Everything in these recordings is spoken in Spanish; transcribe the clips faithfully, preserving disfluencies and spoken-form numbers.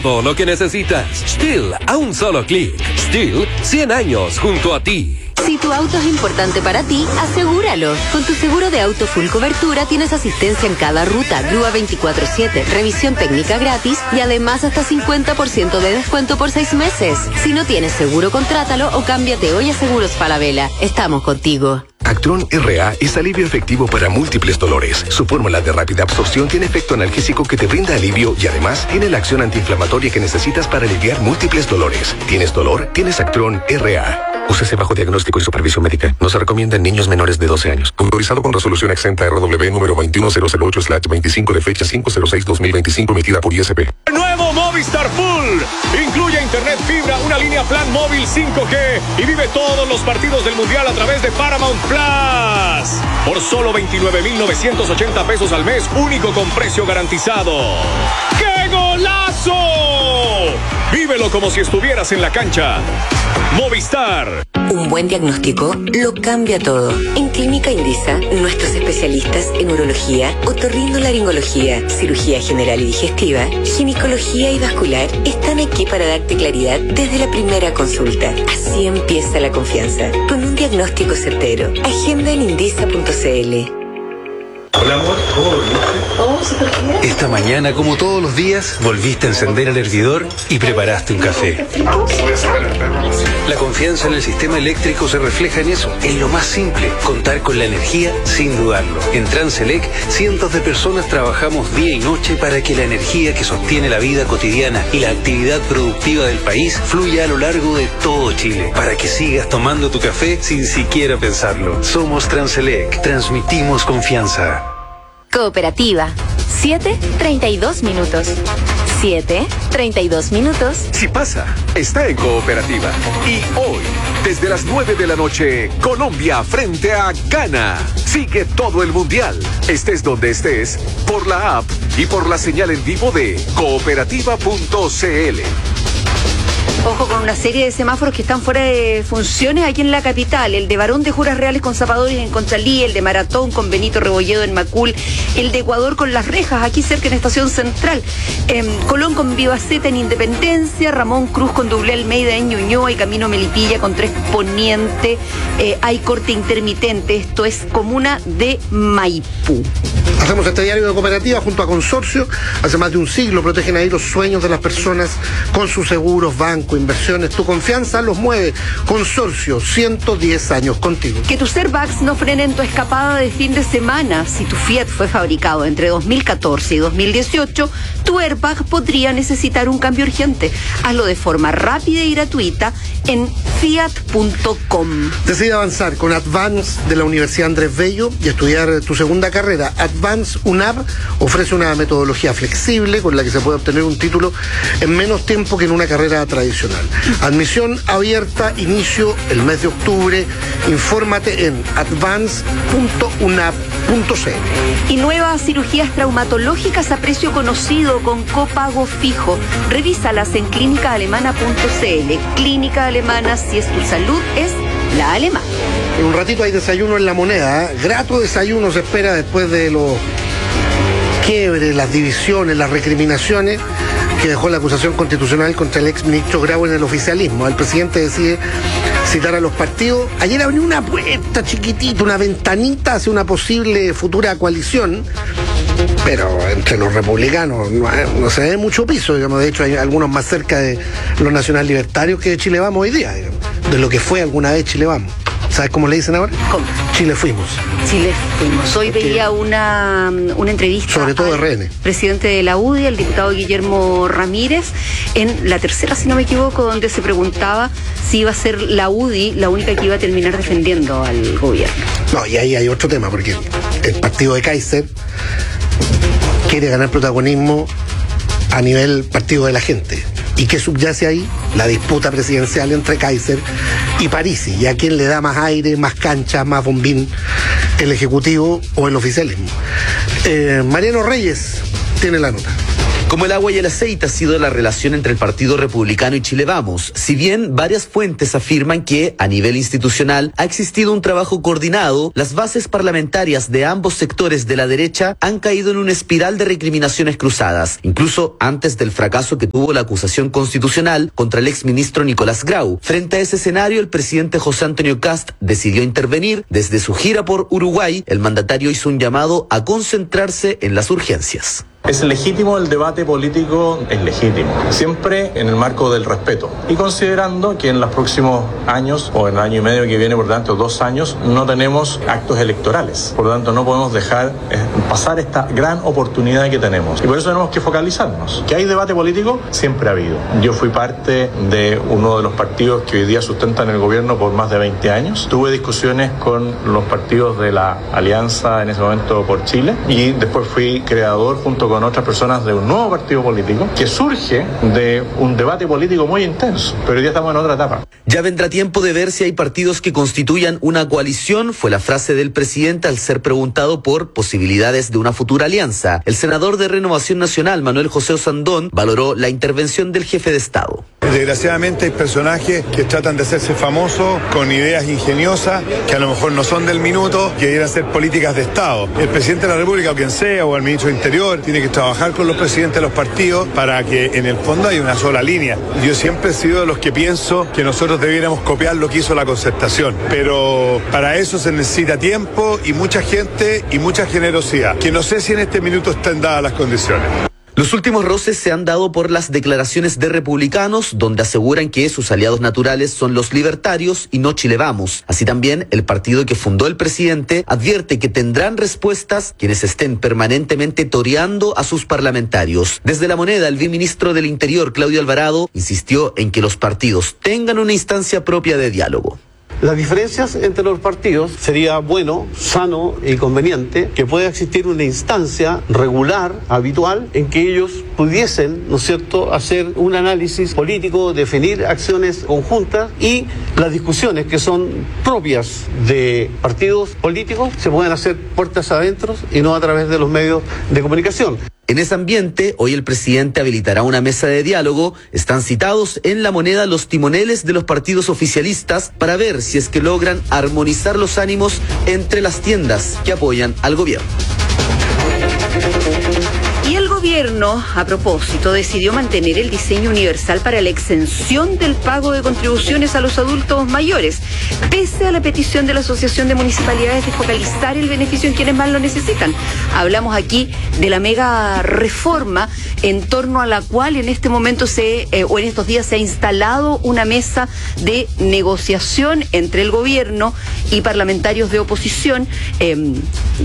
todo lo que necesitas. Stihl, a un solo clic. Stihl, cien años junto a ti. Si tu auto es importante para ti, asegúralo. Con tu seguro de auto full cobertura tienes asistencia en cada ruta, grúa veinticuatro siete, revisión técnica gratis y además hasta cincuenta por ciento de descuento por seis meses. Si no tienes seguro, contrátalo o cámbiate hoy a Seguros Falabella. Estamos contigo. Actron R A es alivio efectivo para múltiples dolores. Su fórmula de rápida absorción tiene efecto analgésico que te brinda alivio y además tiene la acción antiinflamatoria que necesitas para aliviar múltiples dolores. ¿Tienes dolor? Tienes Actron R A. Úsese bajo diagnóstico y supervisión médica. No se recomienda en niños menores de doce años. Autorizado con resolución exenta R W número veintiuno mil ocho slash veinticinco de fecha cinco cero seis dos mil veinticinco emitida por I S P. Nuevo Movistar Full. Incluye internet fibra, una línea plan móvil cinco G y vive todos los partidos del Mundial a través de Paramount Plus. Por solo veintinueve mil novecientos ochenta pesos al mes, único con precio garantizado. ¡Qué golazo! Vívelo como si estuvieras en la cancha. Movistar. Un buen diagnóstico lo cambia todo. En Clínica Indisa, nuestros especialistas en urología, otorrinolaringología, cirugía general y digestiva, ginecología y vascular están aquí para darte claridad desde la primera consulta. Así empieza la confianza, con un diagnóstico certero. Agenda en indisa punto c l. Hola amor, ¿cómo volviste? Oh, súper bien. Esta mañana, como todos los días, volviste a encender el hervidor y preparaste un café. La confianza en el sistema eléctrico se refleja en eso, en lo más simple, contar con la energía sin dudarlo. En Transelec, cientos de personas trabajamos día y noche para que la energía que sostiene la vida cotidiana y la actividad productiva del país fluya a lo largo de todo Chile, para que sigas tomando tu café sin siquiera pensarlo. Somos Transelec, transmitimos confianza. Cooperativa. siete, treinta y dos minutos. siete, treinta y dos minutos. Si pasa, está en Cooperativa. Y hoy, desde las nueve de la noche, Colombia frente a Ghana. Sigue todo el Mundial, estés donde estés, por la app y por la señal en vivo de cooperativa punto c l. Ojo con una serie de semáforos que están fuera de funciones aquí en la capital. El de Barón de Juras Reales con Zapadores en Conchalí, el de Maratón con Benito Rebolledo en Macul, el de Ecuador con Las Rejas, aquí cerca en Estación Central. Eh, Colón con Vivaceta en Independencia, Ramón Cruz con Doble Almeida en Ñuñoa y Camino Melipilla con Tres Poniente. Eh, hay corte intermitente, esto es comuna de Maipú. Hacemos este diario de Cooperativa junto a Consorcio. Hace más de un siglo protegen ahí los sueños de las personas con sus seguros, bancos, inversiones. Tu confianza los mueve. Consorcio, ciento diez años contigo. Que tus airbags no frenen tu escapada de fin de semana. Si tu Fiat fue fabricado entre dos mil catorce y dos mil dieciocho, tu airbag podría necesitar un cambio urgente. Hazlo de forma rápida y gratuita en fiat punto com. Decide avanzar con Advance de la Universidad Andrés Bello y estudiar tu segunda carrera. Advance UNAV ofrece una metodología flexible con la que se puede obtener un título en menos tiempo que en una carrera tradicional. Admisión abierta, inicio el mes de octubre. Infórmate en advance punto unav punto c l. Y nuevas cirugías traumatológicas a precio conocido con copago fijo. Revísalas en clínica alemana punto c l. Clínica Alemana, si es tu salud, es la alemana. En un ratito hay desayuno en La Moneda, ¿eh? Grato desayuno se espera después de los quiebres, las divisiones, las recriminaciones que dejó la acusación constitucional contra el ex ministro Grau en el oficialismo. El presidente decide citar a los partidos. Ayer abrió una puerta chiquitita, una ventanita hacia una posible futura coalición, pero entre los republicanos no, no se ve mucho piso, digamos. De hecho hay algunos más cerca de los nacional libertarios que de Chile Vamos hoy día, digamos, de lo que fue alguna vez Chile Vamos. ¿Sabes cómo le dicen ahora? ¿Cómo? Chile Fuimos. Chile Fuimos. Hoy Porque veía una, una entrevista sobre todo al R N, presidente de la U D I, el diputado Guillermo Ramírez, en la tercera, si no me equivoco, donde se preguntaba si iba a ser la U D I la única que iba a terminar defendiendo al gobierno. No, y ahí hay otro tema, porque el partido de Kaiser quiere ganar protagonismo a nivel partido de la gente. ¿Y qué subyace ahí? La disputa presidencial entre Kaiser y Parisi. ¿Y a quién le da más aire, más cancha, más bombín? ¿El Ejecutivo o el oficialismo? Eh, Mariano Reyes tiene la nota. Como el agua y el aceite ha sido la relación entre el Partido Republicano y Chile Vamos. Si bien varias fuentes afirman que, a nivel institucional, ha existido un trabajo coordinado, las bases parlamentarias de ambos sectores de la derecha han caído en una espiral de recriminaciones cruzadas, incluso antes del fracaso que tuvo la acusación constitucional contra el exministro Nicolás Grau. Frente a ese escenario, el presidente José Antonio Kast decidió intervenir. Desde su gira por Uruguay, el mandatario hizo un llamado a concentrarse en las urgencias. Es legítimo el debate político, es legítimo, siempre en el marco del respeto y considerando que en los próximos años o en el año y medio que viene, por tanto dos años, no tenemos actos electorales, por lo tanto no podemos dejar eh, pasar esta gran oportunidad que tenemos y por eso tenemos que focalizarnos. ¿Que hay debate político? Siempre ha habido. Yo fui parte de uno de los partidos que hoy día sustentan el gobierno por más de veinte años, tuve discusiones con los partidos de la Alianza en ese momento por Chile y después fui creador junto con con otras personas de un nuevo partido político que surge de un debate político muy intenso, pero hoy día estamos en otra etapa. Ya vendrá tiempo de ver si hay partidos que constituyan una coalición, fue la frase del presidente al ser preguntado por posibilidades de una futura alianza. El senador de Renovación Nacional, Manuel José Osandón, valoró la intervención del jefe de Estado. Desgraciadamente hay personajes que tratan de hacerse famosos con ideas ingeniosas que a lo mejor no son del minuto, que quieren hacer políticas de Estado. El presidente de la República, o quien sea, o el ministro de Interior, tiene que trabajar con los presidentes de los partidos para que en el fondo haya una sola línea. Yo siempre he sido de los que pienso que nosotros debiéramos copiar lo que hizo la Concertación, pero para eso se necesita tiempo y mucha gente y mucha generosidad, que no sé si en este minuto están dadas las condiciones. Los últimos roces se han dado por las declaraciones de republicanos, donde aseguran que sus aliados naturales son los libertarios y no Chile Vamos. Así también, el partido que fundó el presidente advierte que tendrán respuestas quienes estén permanentemente toreando a sus parlamentarios. Desde La Moneda, el viceministro del Interior, Claudio Alvarado, insistió en que los partidos tengan una instancia propia de diálogo. Las diferencias entre los partidos sería bueno, sano y conveniente que pueda existir una instancia regular, habitual, en que ellos pudiesen, ¿no es cierto?, hacer un análisis político, definir acciones conjuntas y las discusiones que son propias de partidos políticos se pueden hacer puertas adentro y no a través de los medios de comunicación. En ese ambiente, hoy el presidente habilitará una mesa de diálogo. Están citados en La Moneda los timoneles de los partidos oficialistas para ver si es que logran armonizar los ánimos entre las tiendas que apoyan al gobierno. Y el gobierno, a propósito, decidió mantener el diseño universal para la exención del pago de contribuciones a los adultos mayores, pese a la petición de la Asociación de Municipalidades de focalizar el beneficio en quienes más lo necesitan. Hablamos aquí de la mega reforma en torno a la cual en este momento se, eh, o en estos días se ha instalado una mesa de negociación entre el gobierno y parlamentarios de oposición, eh,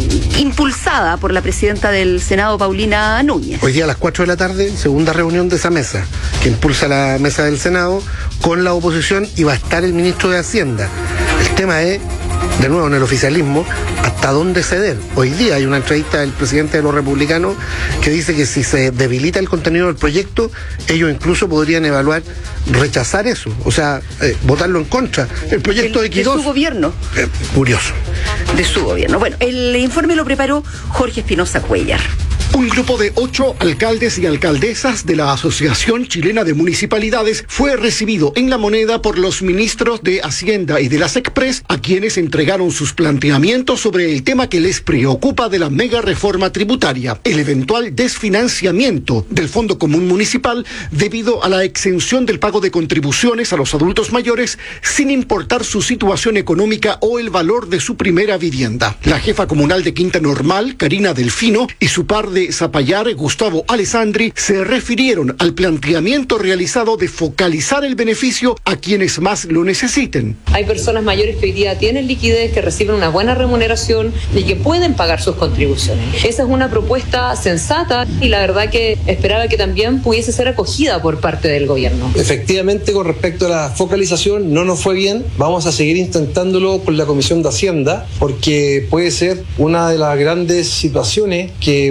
impulsada por la presidenta del Senado, Paulina Núñez. Hoy día a las cuatro de la tarde, segunda reunión de esa mesa, que impulsa la mesa del Senado con la oposición y va a estar el ministro de Hacienda. El tema es, de nuevo en el oficialismo, hasta dónde ceder. Hoy día hay una entrevista del presidente de los republicanos que dice que si se debilita el contenido del proyecto, ellos incluso podrían evaluar rechazar eso, o sea, eh, votarlo en contra. El proyecto el, de X dos. De su gobierno. Eh, curioso. De su gobierno. Bueno, el informe lo preparó Jorge Espinosa Cuellar. Un grupo de ocho alcaldes y alcaldesas de la Asociación Chilena de Municipalidades fue recibido en La Moneda por los ministros de Hacienda y de la SECPRES, a quienes entregaron sus planteamientos sobre el tema que les preocupa de la mega reforma tributaria, el eventual desfinanciamiento del Fondo Común Municipal debido a la exención del pago de contribuciones a los adultos mayores sin importar su situación económica o el valor de su primera vivienda. La jefa comunal de Quinta Normal, Karina Delfino, y su par de Zapallar, Gustavo Alessandri, se refirieron al planteamiento realizado de focalizar el beneficio a quienes más lo necesiten. Hay personas mayores que hoy día tienen liquidez, que reciben una buena remuneración y que pueden pagar sus contribuciones. Esa es una propuesta sensata y la verdad que esperaba que también pudiese ser acogida por parte del gobierno. Efectivamente, con respecto a la focalización, no nos fue bien. Vamos a seguir intentándolo con la Comisión de Hacienda porque puede ser una de las grandes situaciones que puede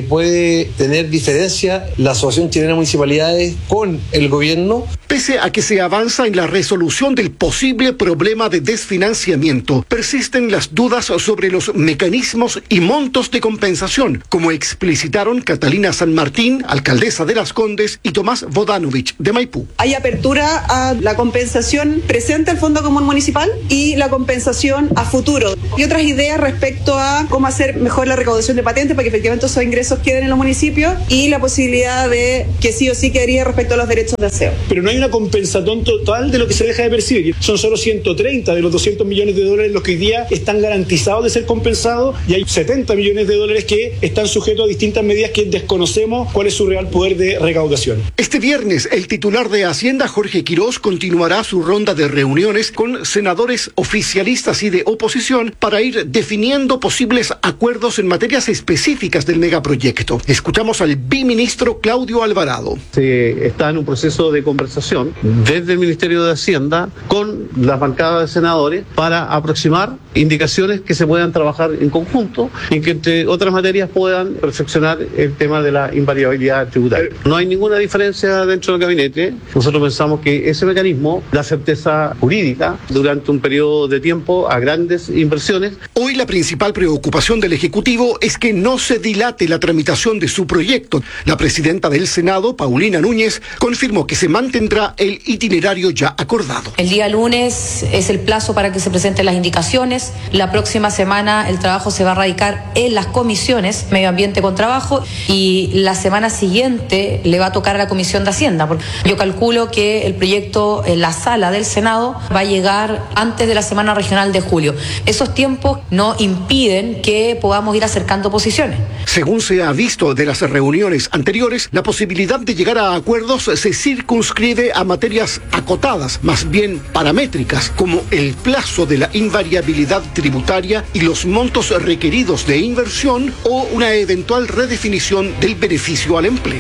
puede tener diferencia la Asociación Chilena de Municipalidades con el gobierno. Pese a que se avanza en la resolución del posible problema de desfinanciamiento, persisten las dudas sobre los mecanismos y montos de compensación, como explicitaron Catalina San Martín, alcaldesa de Las Condes, y Tomás Bodanovich, de Maipú. Hay apertura a la compensación presente al Fondo Común Municipal y la compensación a futuro. Y otras ideas respecto a cómo hacer mejor la recaudación de patentes para que efectivamente esos ingresos queden en los municipios y la posibilidad de que sí o sí quedaría respecto a los derechos de aseo. Pero no hay una compensación total de lo que se deja de percibir. Son solo ciento treinta de los doscientos millones de dólares los que hoy día están garantizados de ser compensados, y hay setenta millones de dólares que están sujetos a distintas medidas que desconocemos cuál es su real poder de recaudación. Este viernes, el titular de Hacienda, Jorge Quirós, continuará su ronda de reuniones con senadores oficialistas y de oposición para ir definiendo posibles acuerdos en materias específicas del megaproyecto. Escuchamos al biministro Claudio Alvarado. Se está en un proceso de conversación desde el Ministerio de Hacienda con las bancadas de senadores para aproximar indicaciones que se puedan trabajar en conjunto y que entre otras materias puedan perfeccionar el tema de la invariabilidad tributaria. No hay ninguna diferencia dentro del gabinete. Nosotros pensamos que ese mecanismo da certeza jurídica durante un periodo de tiempo a grandes inversiones. Hoy la principal preocupación del Ejecutivo es que no se dilate la tramitación de su proyecto. La presidenta del Senado, Paulina Núñez, confirmó que se mantendrá el itinerario ya acordado. El día lunes es el plazo para que se presenten las indicaciones. La próxima semana el trabajo se va a radicar en las comisiones, Medio Ambiente con Trabajo, y la semana siguiente le va a tocar a la Comisión de Hacienda. Porque yo calculo que el proyecto en la sala del Senado va a llegar antes de la semana regional de julio. Esos tiempos no impiden que podamos ir acercando posiciones. Según se ha visto de las reuniones anteriores, la posibilidad de llegar a acuerdos se circunscribe a materias acotadas, más bien paramétricas, como el plazo de la invariabilidad tributaria y los montos requeridos de inversión o una eventual redefinición del beneficio al empleo.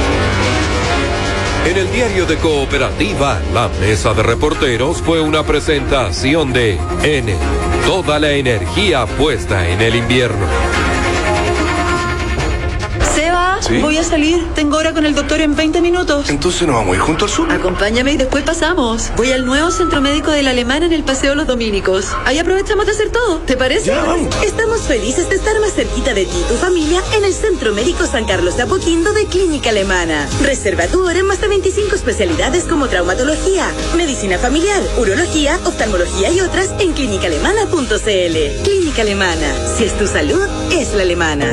En el diario de Cooperativa, la mesa de reporteros fue una presentación de N, toda la energía puesta en el invierno. Seba, ¿sí? Voy a salir. Tengo hora con el doctor en veinte minutos. Entonces nos vamos a ir junto al sur. Acompáñame y después pasamos. Voy al nuevo centro médico de la Alemana en el Paseo Los Dominicos. Ahí aprovechamos de hacer todo. ¿Te parece? Ya, vamos. Estamos felices de estar más cerquita de ti y tu familia en el Centro Médico San Carlos de Apoquindo de Clínica Alemana. Reserva tu hora en más de veinticinco especialidades como traumatología, medicina familiar, urología, oftalmología y otras en clínica alemana punto c l. Clínica Alemana. Si es tu salud, es la alemana.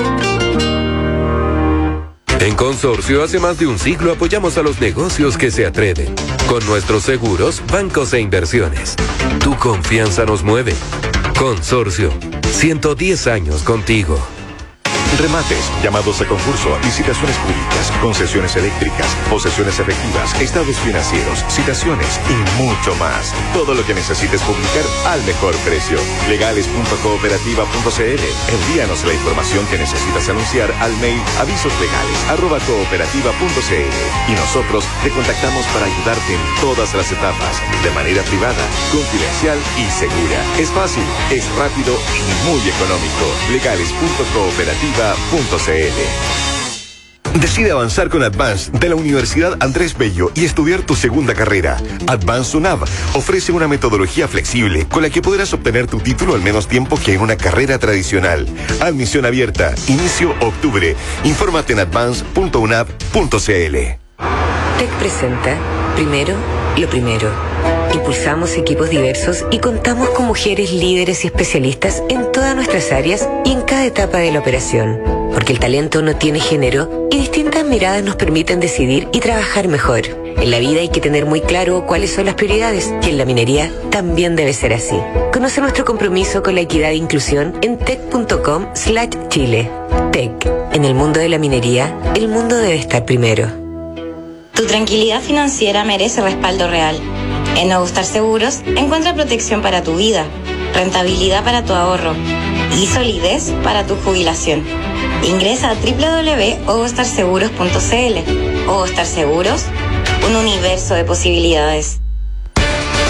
En Consorcio, hace más de un siglo apoyamos a los negocios que se atreven. Con nuestros seguros, bancos e inversiones. Tu confianza nos mueve. Consorcio, ciento diez años contigo. Remates, llamados a concurso, licitaciones públicas, concesiones eléctricas, posesiones efectivas, estados financieros, citaciones y mucho más. Todo lo que necesites publicar al mejor precio. legales punto cooperativa punto c l. Envíanos la información que necesitas anunciar al mail avisoslegales arroba cooperativa punto c l y nosotros te contactamos para ayudarte en todas las etapas, de manera privada, confidencial y segura. Es fácil, es rápido y muy económico. legales punto cooperativa punto c l. Decide avanzar con Advance de la Universidad Andrés Bello y estudiar tu segunda carrera. Advance UNAV ofrece una metodología flexible con la que podrás obtener tu título al menos tiempo que en una carrera tradicional. Admisión abierta. Inicio octubre. Infórmate en advance punto unav punto c l. TEC presenta Primero, lo primero. Impulsamos equipos diversos y contamos con mujeres líderes y especialistas en todas nuestras áreas y en cada etapa de la operación. Porque el talento no tiene género y distintas miradas nos permiten decidir y trabajar mejor. En la vida hay que tener muy claro cuáles son las prioridades y en la minería también debe ser así. Conoce nuestro compromiso con la equidad e inclusión en tec punto com slash chile. TEC. En el mundo de la minería, el mundo debe estar primero. Tu tranquilidad financiera merece respaldo real. En Ogostar Seguros encuentra protección para tu vida, rentabilidad para tu ahorro y solidez para tu jubilación. Ingresa a doble u doble u doble u punto ogostar seguros punto c l. Ogostar Seguros, un universo de posibilidades.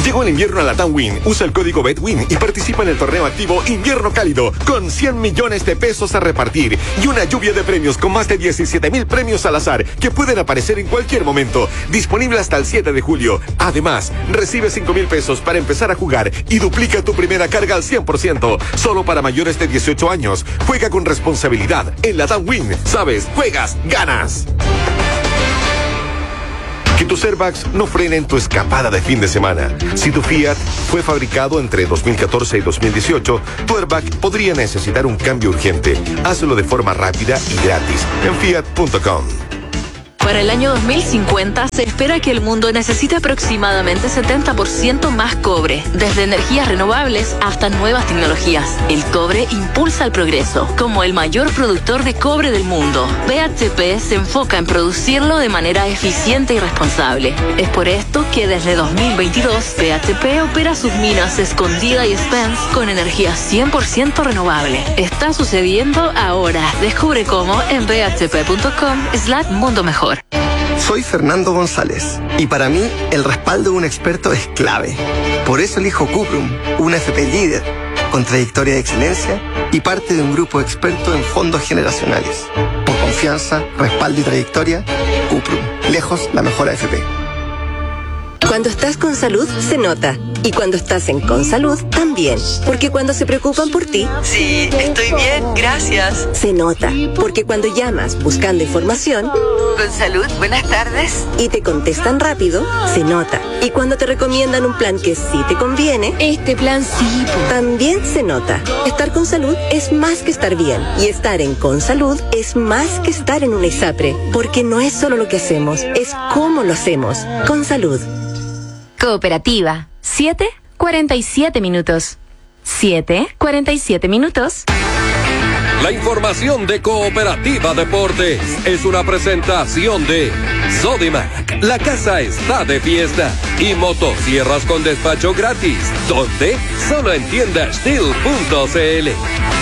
Llegó el invierno a la TAMWIN. Usa el código BETWIN y participa en el torneo activo Invierno Cálido con cien millones de pesos a repartir y una lluvia de premios con más de diecisiete mil premios al azar que pueden aparecer en cualquier momento. Disponible hasta el siete de julio. Además, recibe cinco mil pesos para empezar a jugar y duplica tu primera carga al cien por ciento. Solo para mayores de dieciocho años. Juega con responsabilidad. En la TAMWIN, sabes, juegas, ganas. Que tus airbags no frenen tu escapada de fin de semana. Si tu Fiat fue fabricado entre dos mil catorce y dos mil dieciocho, tu airbag podría necesitar un cambio urgente. Hazlo de forma rápida y gratis en fiat punto com. Para el año dos mil cincuenta se espera que el mundo necesite aproximadamente setenta por ciento más cobre, desde energías renovables hasta nuevas tecnologías. El cobre impulsa el progreso. Como el mayor productor de cobre del mundo, B H P se enfoca en producirlo de manera eficiente y responsable. Es por esto que desde dos mil veintidós B H P opera sus minas Escondida y Spence con energía cien por ciento renovable. Está sucediendo ahora. Descubre cómo en b h p punto com slash mundo mejor. Soy Fernando González y para mí el respaldo de un experto es clave. Por eso elijo Cuprum, una F P líder, con trayectoria de excelencia y parte de un grupo experto en fondos generacionales. Por confianza, respaldo y trayectoria, Cuprum, lejos la mejor A F P. Cuando estás con salud, se nota. Y cuando estás en Consalud, también. Porque cuando se preocupan por ti... Sí, estoy bien, gracias. Se nota. Porque cuando llamas buscando información... Consalud, buenas tardes. Y te contestan rápido, se nota. Y cuando te recomiendan un plan que sí te conviene... Este plan sí. También se nota. Estar con salud es más que estar bien. Y estar en Consalud es más que estar en una ISAPRE. Porque no es solo lo que hacemos, es cómo lo hacemos. Consalud. Cooperativa. siete cuarenta y siete minutos. siete cuarenta y siete minutos. La información de Cooperativa Deportes es una presentación de Sodimac. La casa está de fiesta. Y motosierras con despacho gratis. ¿Dónde? Solo en tienda steel punto c l.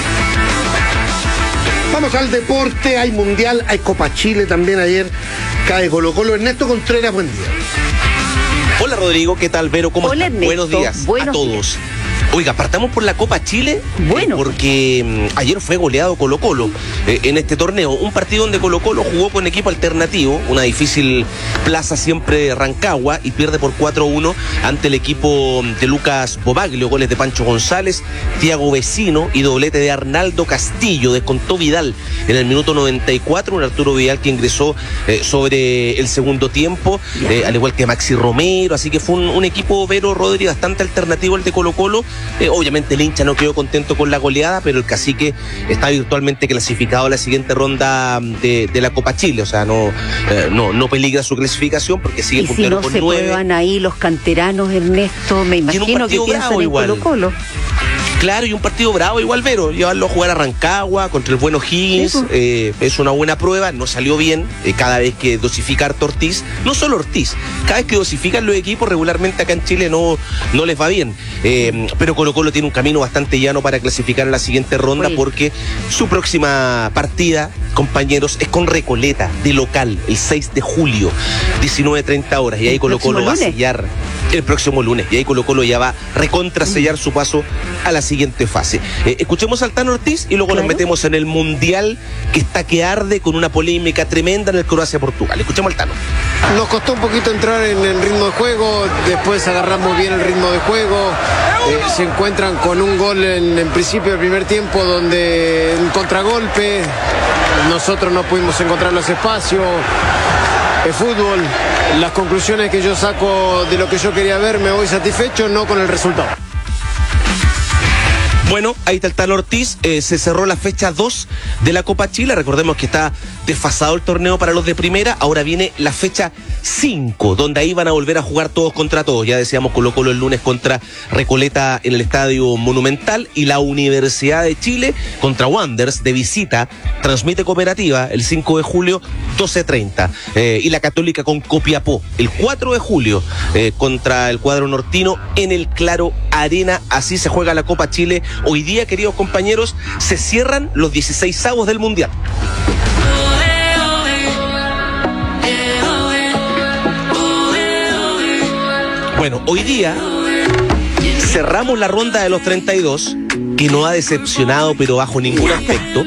Vamos al deporte. Hay mundial, hay Copa Chile también ayer. Cae Colo Colo. Ernesto Contreras, buen día. Hola Rodrigo, ¿qué tal Vero? ¿Cómo Hola, están? Ernesto. Buenos días Buenos a todos. días. Oiga, partamos por la Copa Chile, bueno. eh, porque mm, ayer fue goleado Colo Colo eh, en este torneo. Un partido donde Colo Colo jugó con equipo alternativo, una difícil plaza siempre Rancagua, y pierde por cuatro a uno ante el equipo de Lucas Bobaglio. Goles de Pancho González, Thiago Vecino y doblete de Arnaldo Castillo. Descontó Vidal en el minuto noventa y cuatro, un Arturo Vidal que ingresó eh, sobre el segundo tiempo, eh, al igual que Maxi Romero. Así que fue un, un equipo, Vero, Rodri, bastante alternativo el de Colo Colo. Eh, obviamente el hincha no quedó contento con la goleada, pero el cacique está virtualmente clasificado a la siguiente ronda de, de la Copa Chile. O sea, no, eh, no, no peligra su clasificación porque sigue Y si puntero no con se nueve. prueban ahí los canteranos, Ernesto, me Y en un imagino que partido piensan bravo en igual. Colo Colo. Claro, y un partido bravo igual, Vero, llevarlo a jugar a Rancagua contra el bueno Higgins, Sí, pues. eh, es una buena prueba, no salió bien eh, cada vez que dosifica harto Ortiz, no solo Ortiz, cada vez que dosifican los equipos regularmente acá en Chile no, no les va bien, eh, pero Colo Colo tiene un camino bastante llano para clasificar a la siguiente ronda. Uy. Porque su próxima partida, compañeros, es con Recoleta, de local, el seis de julio, diecinueve treinta horas, y ahí Colo Colo va a sellar el próximo lunes, y ahí Colo Colo ya va a recontra sellar su paso a la siguiente fase. Eh, escuchemos al Tano Ortiz y luego claro. nos metemos en el Mundial que está que arde con una polémica tremenda en el Croacia-Portugal. Escuchemos al Tano. Nos costó un poquito entrar en el ritmo de juego, después agarramos bien el ritmo de juego, eh, se encuentran con un gol en, en principio del primer tiempo donde un contragolpe, nosotros no pudimos encontrar los espacios. El fútbol, las conclusiones que yo saco de lo que yo quería ver, me voy satisfecho, no con el resultado. Bueno, ahí está el Tano Ortiz, eh, se cerró la fecha dos de la Copa Chile, recordemos que está desfasado el torneo para los de primera, ahora viene la fecha cinco, donde ahí van a volver a jugar todos contra todos, ya decíamos Colo Colo el lunes contra Recoleta en el Estadio Monumental, y la Universidad de Chile contra Wanderers de visita, transmite Cooperativa el cinco de julio, doce treinta, eh, y la Católica con Copiapó el cuatro de julio eh, contra el cuadro nortino en el Claro Arena. Así se juega la Copa Chile. Hoy día, queridos compañeros, se cierran los dieciseisavos del Mundial. Bueno, hoy día cerramos la ronda de los treinta y dos, que no ha decepcionado, pero bajo ningún aspecto.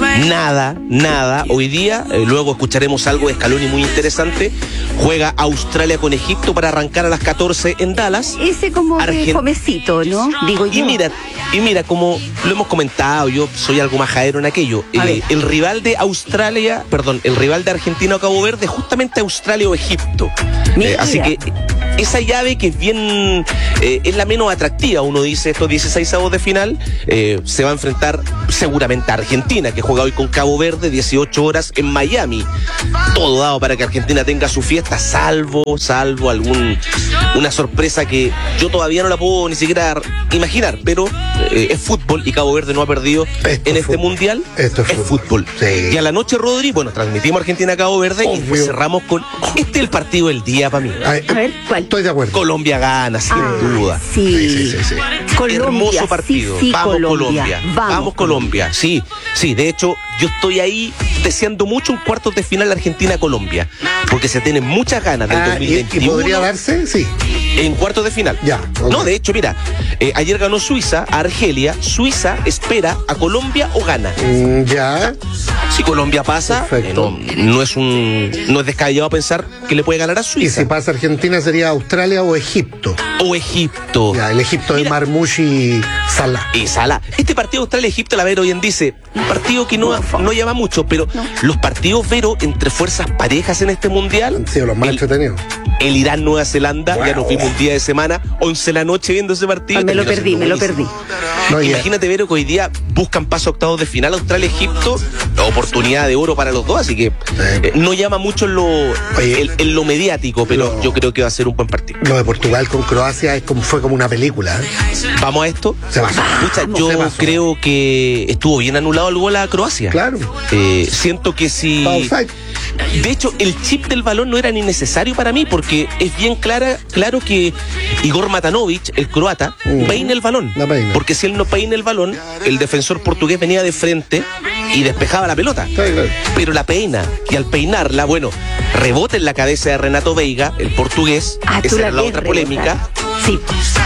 Nada, nada. Hoy día, eh, luego escucharemos algo de Scaloni muy interesante. Juega Australia con Egipto para arrancar a las catorce en Dallas. Ese como Argen- de comecito, ¿no? Digo yo. Y mira, y mira, como lo hemos comentado, yo soy algo majadero en aquello. Eh, el rival de Australia, perdón, el rival de Argentina o Cabo Verde, justamente Australia o Egipto. Eh, así que esa llave que es bien, eh, es la menos atractiva, uno dice, estos dieciséis avos de final, eh, se va a enfrentar seguramente a Argentina, que juega hoy con Cabo Verde, dieciocho horas en Miami. Todo dado para que Argentina tenga su fiesta, salvo, salvo algún, una sorpresa que yo todavía no la puedo ni siquiera imaginar, pero eh, es fútbol y Cabo Verde no ha perdido Esto en es este fútbol. mundial. Esto es es fútbol. Sí. Y a la noche, Rodri, bueno, transmitimos Argentina-Cabo Verde y después cerramos con, este es el partido del día para mí. A ver, ¿cuál? Estoy de acuerdo. Colombia gana, sin Ah, duda. sí. Sí, sí, sí. Colombia, Hermoso partido. sí, sí, vamos Colombia. Colombia. Vamos, Vamos, Colombia. Sí, sí. De hecho, yo estoy ahí deseando mucho un cuartos de final Argentina-Colombia. Porque se tienen muchas ganas del Ah, dos mil y, veintiuno. y podría darse, sí. En cuartos de final. Ya. ok. No, de hecho, mira, eh, ayer ganó Suiza a Argelia. Suiza espera a Colombia o gana. Mm, ya. Si Colombia pasa, eh, no, no es un no es descabellado pensar que le puede ganar a Y Suiza. si pasa Argentina sería Australia o Egipto. O Egipto. Ya, el Egipto de Mira. Marmoush y Salah. Y Salah. Este partido Australia-Egipto, la Vero, hoy en dice, un partido que no, no llama mucho, pero los partidos, Vero, entre fuerzas parejas en este mundial. Han sido los más el, entretenidos. El Irán-Nueva Zelanda, Wow. ya nos vimos un día de semana, once de la noche viendo ese partido. Ah, me lo terminó perdí, siendo me lo buenísimo. perdí. No, y- Imagínate, Vero, que hoy día buscan paso a octavos de final Australia-Egipto, oportunidad de oro para los dos, así que eh, no llama mucho en lo, Oye. en, en lo mediático, pero No. yo creo que va a ser un buen partido. Lo de Portugal con Croacia es como, fue como una película. ¿eh? ¿Vamos a esto? Se pasó. Pucha, Vamos, yo se pasó. creo que estuvo bien anulado el gol a Croacia. Claro. Eh, siento que si... Offside. De hecho, el chip del balón no era ni necesario para mí, porque es bien clara, claro que Igor Matanovic, el croata, Mm. peina el balón. La peina. Porque si él no peina el balón, el defensor portugués venía de frente y despejaba la pelota. Está bien, claro. Pero la peina, y al peinarla, bueno, rebota en la cabeza de Renato Veiga, el portugués. Ah, tú Esa la era la ves otra rebotar. polémica. Sí.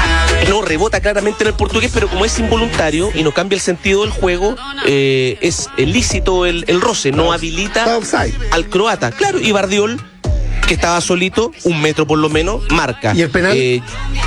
No, rebota claramente en el portugués, pero como es involuntario y no cambia el sentido del juego, eh, es ilícito el, el roce, no habilita Está offside. al croata. Claro, y Bardiol, que estaba solito, un metro por lo menos, marca. ¿Y el penal? Eh,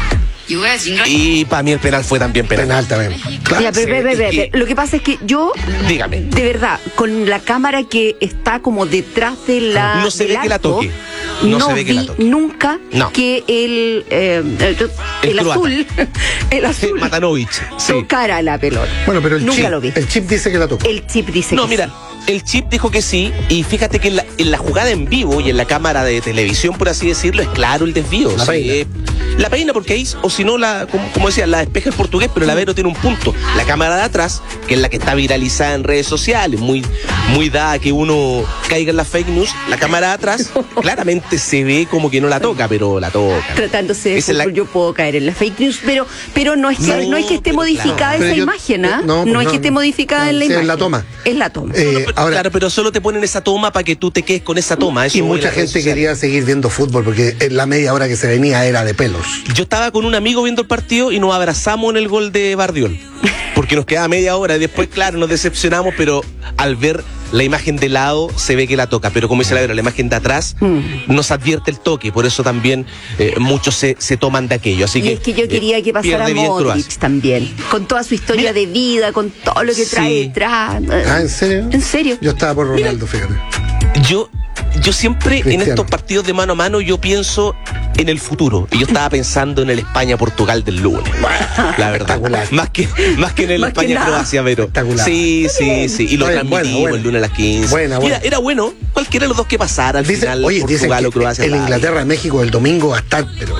y para mí el penal fue también penal. Penal también. Claro. Ya, pero, pero, pero, es que- pero, lo que pasa es que yo, Dígame. de verdad, con la cámara que está como detrás de la. No se del ve que la arco, toque. No No, se ve que vi la toque. nunca No. que el, eh, el, El el croata. azul, el azul Matanovic. Sí. tocara la pelota. Bueno, pero el Nunca chip, lo vi. el chip dice que la tocó. El chip dice No, que mira, sí. el chip dijo que sí, y fíjate que en la, en la jugada en vivo y en la cámara de televisión, por así decirlo, es claro el desvío. La Sí, peina. eh, la peina porque ahí, o si no, la, como, como decía, la despeja el portugués, pero el Avero tiene un punto. La cámara de atrás, que es la que está viralizada en redes sociales, muy, muy dada que uno caiga en las fake news, la cámara de atrás claramente se ve como que no la toca, pero la toca. Tratándose de Esa es la- fútbol, yo puedo caer en la fake news, pero, pero no es que no, No, es que esté pero modificada claro. esa Pero yo- imagen, ¿ah? no, No, pues es no, que esté no. modificada en la Sí, es imagen. la toma. Es la toma. Eh, ahora, Claro, pero solo te ponen esa toma para que tú te quedes con esa toma. Eso y en mucha las redes gente sociales. quería seguir viendo fútbol porque en la media hora que se venía era de pelos. Yo estaba con un amigo viendo el partido y nos abrazamos en el gol de Bardiol. Porque nos quedaba media hora y después, claro, nos decepcionamos, pero al ver la imagen de lado se ve que la toca. Pero como dice la Vera, la imagen de atrás nos advierte el toque. Por eso también eh, muchos se, se toman de aquello. Así Y que, es que yo eh, quería que pasara pierde bien Modric Croacia. también, con toda su historia de vida, con todo lo que trae Sí. detrás. Ah, ¿en serio? ¿En serio? Yo estaba por Ronaldo, fíjate. Yo, yo siempre en Cristiano. estos partidos de mano a mano yo pienso en el futuro. Y yo estaba pensando en el España-Portugal del lunes. La verdad. Espectacular. Más que, más que en el Más que España-Croacia, pero. Espectacular. Sí, sí, sí. Y lo Oye, transmitimos buena, buena. el lunes a las quince. Buena, buena. Mira, era bueno. Cualquiera de los dos que pasara al Dice, final, oye, dicen Portugal que o Croacia. el dale. Inglaterra-México el domingo va a estar, pero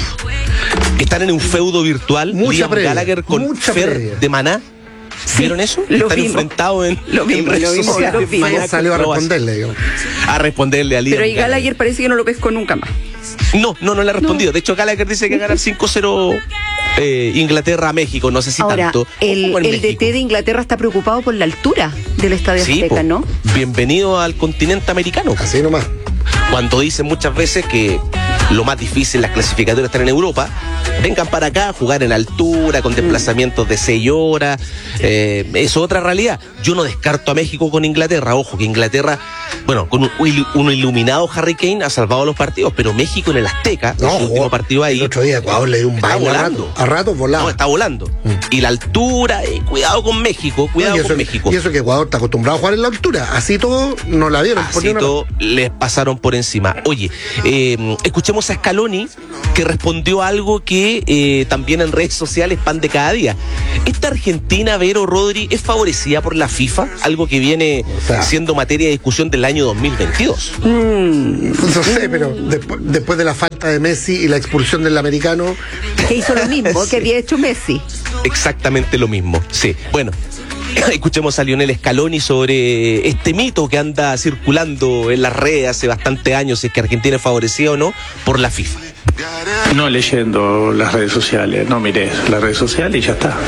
Están en un feudo virtual. Mucha Liam previa, Gallagher con mucha Fer previa. de Maná. ¿Vieron eso? lo Están vimos. enfrentados en, Lo en vimos, redes lo vimos, sociales. lo vimos. Maná salió a con Croacia. responderle, digamos. A responderle a Liam Pero ahí Gallagher parece que no lo pescó nunca más. No, no, no le ha respondido. De hecho, Gallagher dice que va a ganar cinco cero eh, Inglaterra a México. No sé si Ahora, tanto. el, Ojo con el México. D T de Inglaterra está preocupado por la altura del Estadio Sí, Azteca, po. ¿no? Bienvenido al continente americano. Así nomás. Cuando dicen muchas veces que lo más difícil, las clasificatorias están en Europa, vengan para acá a jugar en altura, con desplazamientos de seis horas, eh, es otra realidad. Yo no descarto a México con Inglaterra, ojo que Inglaterra, bueno, con un, un iluminado Harry Kane ha salvado los partidos, pero México en el Azteca, no, su último partido ahí, el otro día Ecuador le dio un baile volando. a ratos volando. No, está volando. Mm. Y la altura, eh, cuidado con México, cuidado no, y eso, con México. Y eso que Ecuador está acostumbrado a jugar en la altura, así todo no la vieron. Así todo no... les pasaron por encima. Oye, eh, escuchemos a Scaloni, que respondió algo que eh, también en redes sociales pan de cada día. ¿Esta Argentina, Vero, Rodri, es favorecida por la FIFA? Algo que viene o sea, siendo materia de discusión del año dos mil veintidós. Mm, no sé, pero después, después de la falta de Messi y la expulsión del americano... Que hizo lo mismo sí. que había hecho Messi. Exactamente lo mismo, sí. Bueno, escuchemos a Lionel Scaloni sobre este mito que anda circulando en las redes hace bastantes años, si es que Argentina es favorecida o no por la FIFA. No leyendo las redes sociales, no mires las redes sociales y ya está.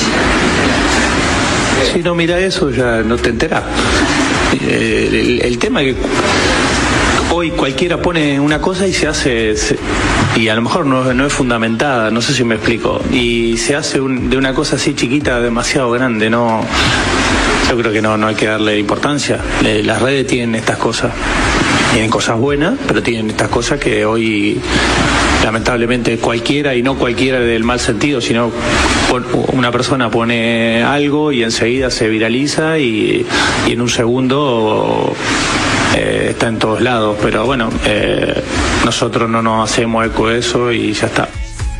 Si no mira eso ya no te enterás. El, el, el tema es que hoy cualquiera pone una cosa y se hace, se, y a lo mejor no, no es fundamentada, no sé si me explico, y se hace un, de una cosa así chiquita demasiado grande, no, yo creo que no, no hay que darle importancia. Eh, las redes tienen estas cosas, tienen cosas buenas, pero tienen estas cosas que hoy lamentablemente cualquiera, y no cualquiera del mal sentido, sino una persona pone algo y enseguida se viraliza y, y en un segundo eh, está en todos lados, pero bueno, eh, nosotros no nos hacemos eco de eso y ya está.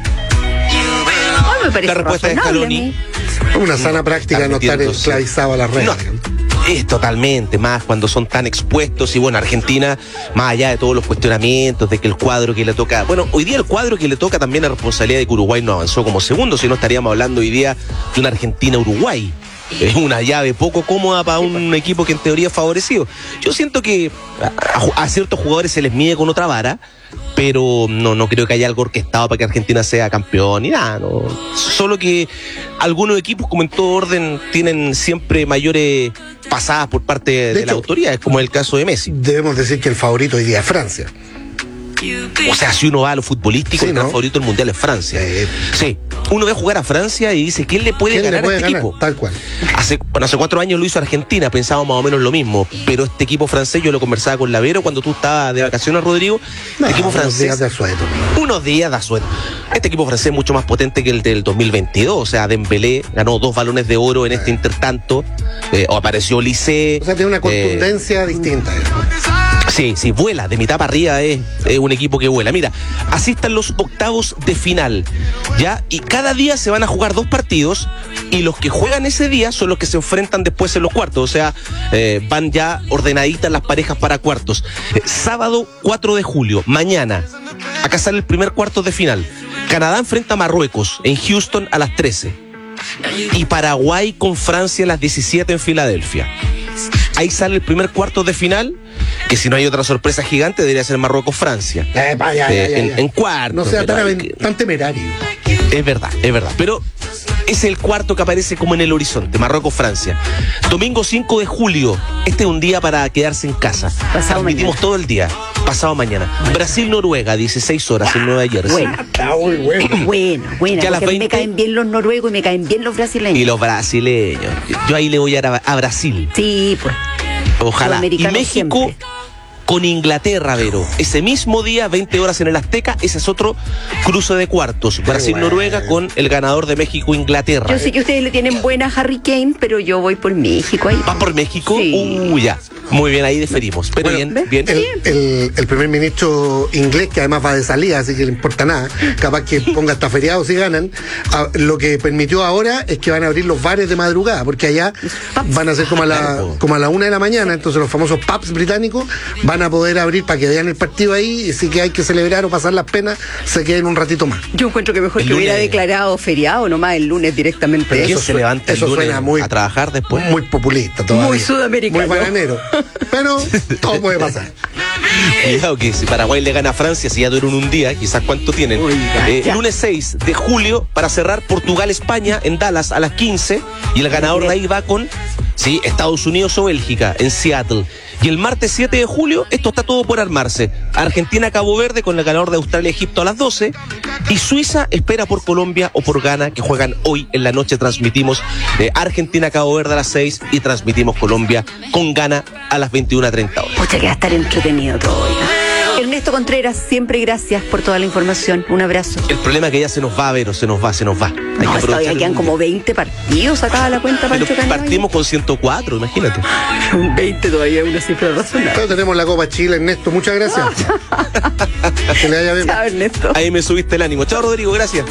Oh, me parece la respuesta de Scaloni, una sana práctica no estar esclavizado a las redes. No. Es totalmente, más cuando son tan expuestos. Y bueno, Argentina, más allá de todos los cuestionamientos de que el cuadro que le toca, bueno, hoy día el cuadro que le toca también es responsabilidad de que Uruguay no avanzó como segundo, si no estaríamos hablando hoy día de una Argentina-Uruguay. Es una llave poco cómoda para un equipo que en teoría es favorecido. Yo siento que a, a ciertos jugadores se les mide con otra vara, pero no, no creo que haya algo orquestado para que Argentina sea campeón ni nada, no. Solo que algunos equipos, como en todo orden, tienen siempre mayores pasadas por parte de, de, de la autoridad, es como el caso de Messi. Debemos decir que el favorito hoy día es Francia. O sea, si uno va a lo futbolístico, sí, el ¿no? favorito del mundial es Francia. Eh, sí. Uno ve jugar a Francia y dice, ¿quién le puede ¿quién ganar le puede a este ganar? equipo? Tal cual. Hace, bueno, hace cuatro años lo hizo Argentina, pensábamos más o menos lo mismo, pero este equipo francés, yo lo conversaba con Lavero cuando tú estabas de vacaciones, Rodrigo. No, este equipo francés. Unos días de asueto. Unos días de asueto. Este equipo francés es mucho más potente que el del dos mil veintidós. O sea, Dembélé ganó dos balones de oro en este intertanto. Eh, o apareció Lisé. O sea, tiene una contundencia eh, distinta. ¿eh? Sí, sí, vuela, de mitad para arriba es, es un equipo que vuela. Mira, así están los octavos de final, ¿ya? Y cada día se van a jugar dos partidos y los que juegan ese día son los que se enfrentan después en los cuartos. O sea, eh, van ya ordenaditas las parejas para cuartos. Eh, sábado cuatro de julio, mañana, acá sale el primer cuarto de final. Canadá enfrenta a Marruecos en Houston a las trece. Y Paraguay con Francia a las diecisiete en Filadelfia. Ahí sale el primer cuarto de final, que si no hay otra sorpresa gigante debería ser Marruecos-Francia. Eh, vaya, eh, eh, en, ya. en cuartos. No sea tan, que, tan temerario. Es verdad, es verdad. Pero es el cuarto que aparece como en el horizonte, Marruecos-Francia. Domingo cinco de julio, este es un día para quedarse en casa. Transmitimos todo el día. Pasado mañana. Brasil-Noruega, dieciséis horas en Nueva Jersey. Bueno, está muy bueno. Bueno, bueno, ya porque veinte... me caen bien los noruegos y me caen bien los brasileños. Y los brasileños. Yo ahí le voy a, a Brasil. Sí, pues. Ojalá. Y México siempre. Con Inglaterra, Vero. Ese mismo día, veinte horas en el Azteca, ese es otro cruce de cuartos. Brasil-Noruega con el ganador de México-Inglaterra. Yo sé que ustedes le tienen buena a Harry Kane, pero yo voy por México ahí. ¿Vas por México? Sí. Uh, ya. Muy bien, ahí diferimos. Pero bueno, bien, bien. El, el, el primer ministro inglés, que además va de salida, así que le importa nada, capaz que ponga hasta feriados si ganan, a, lo que permitió ahora es que van a abrir los bares de madrugada, porque allá van a ser como a la, como a la una de la mañana, entonces los famosos pubs británicos van a poder abrir para que vean el partido ahí, y si que hay que celebrar o pasar las penas, se queden un ratito más. Yo encuentro que mejor el que lunes... hubiera declarado feriado nomás el lunes directamente. Pero eso ¿quién se levanta el eso lunes suena muy, a trabajar después? Muy populista todavía. Muy sudamericano. Muy bananero. Pero todo puede pasar. Cuidado que si Paraguay le gana a Francia, si ya duran un día, quizás cuánto tienen. Eh, lunes seis de julio, para cerrar, Portugal-España en Dallas a las quince, y el ganador de ahí va con ¿sí? Estados Unidos o Bélgica, en Seattle. Y el martes siete de julio, esto está todo por armarse. Argentina-Cabo Verde con el ganador de Australia-Egipto a las doce. Y Suiza espera por Colombia o por Ghana, que juegan hoy en la noche. Transmitimos eh, Argentina-Cabo Verde a las seis y transmitimos Colombia con Ghana a las veintiuna treinta horas. Pucha, que va a estar entretenido todo hoy, ¿no? Ernesto Contreras, siempre gracias por toda la información. Un abrazo. El problema es que ya se nos va, Vero, se nos va, se nos va. Hay no, que todavía quedan como veinte partidos, sacaba la cuenta Pancho Pero partimos con ciento cuatro, imagínate. veinte todavía es una cifra razonable. Pero tenemos la Copa Chile, Ernesto, muchas gracias. Que le haya bien. Chao, Ernesto. Ahí me subiste el ánimo. Chao, Rodrigo, gracias.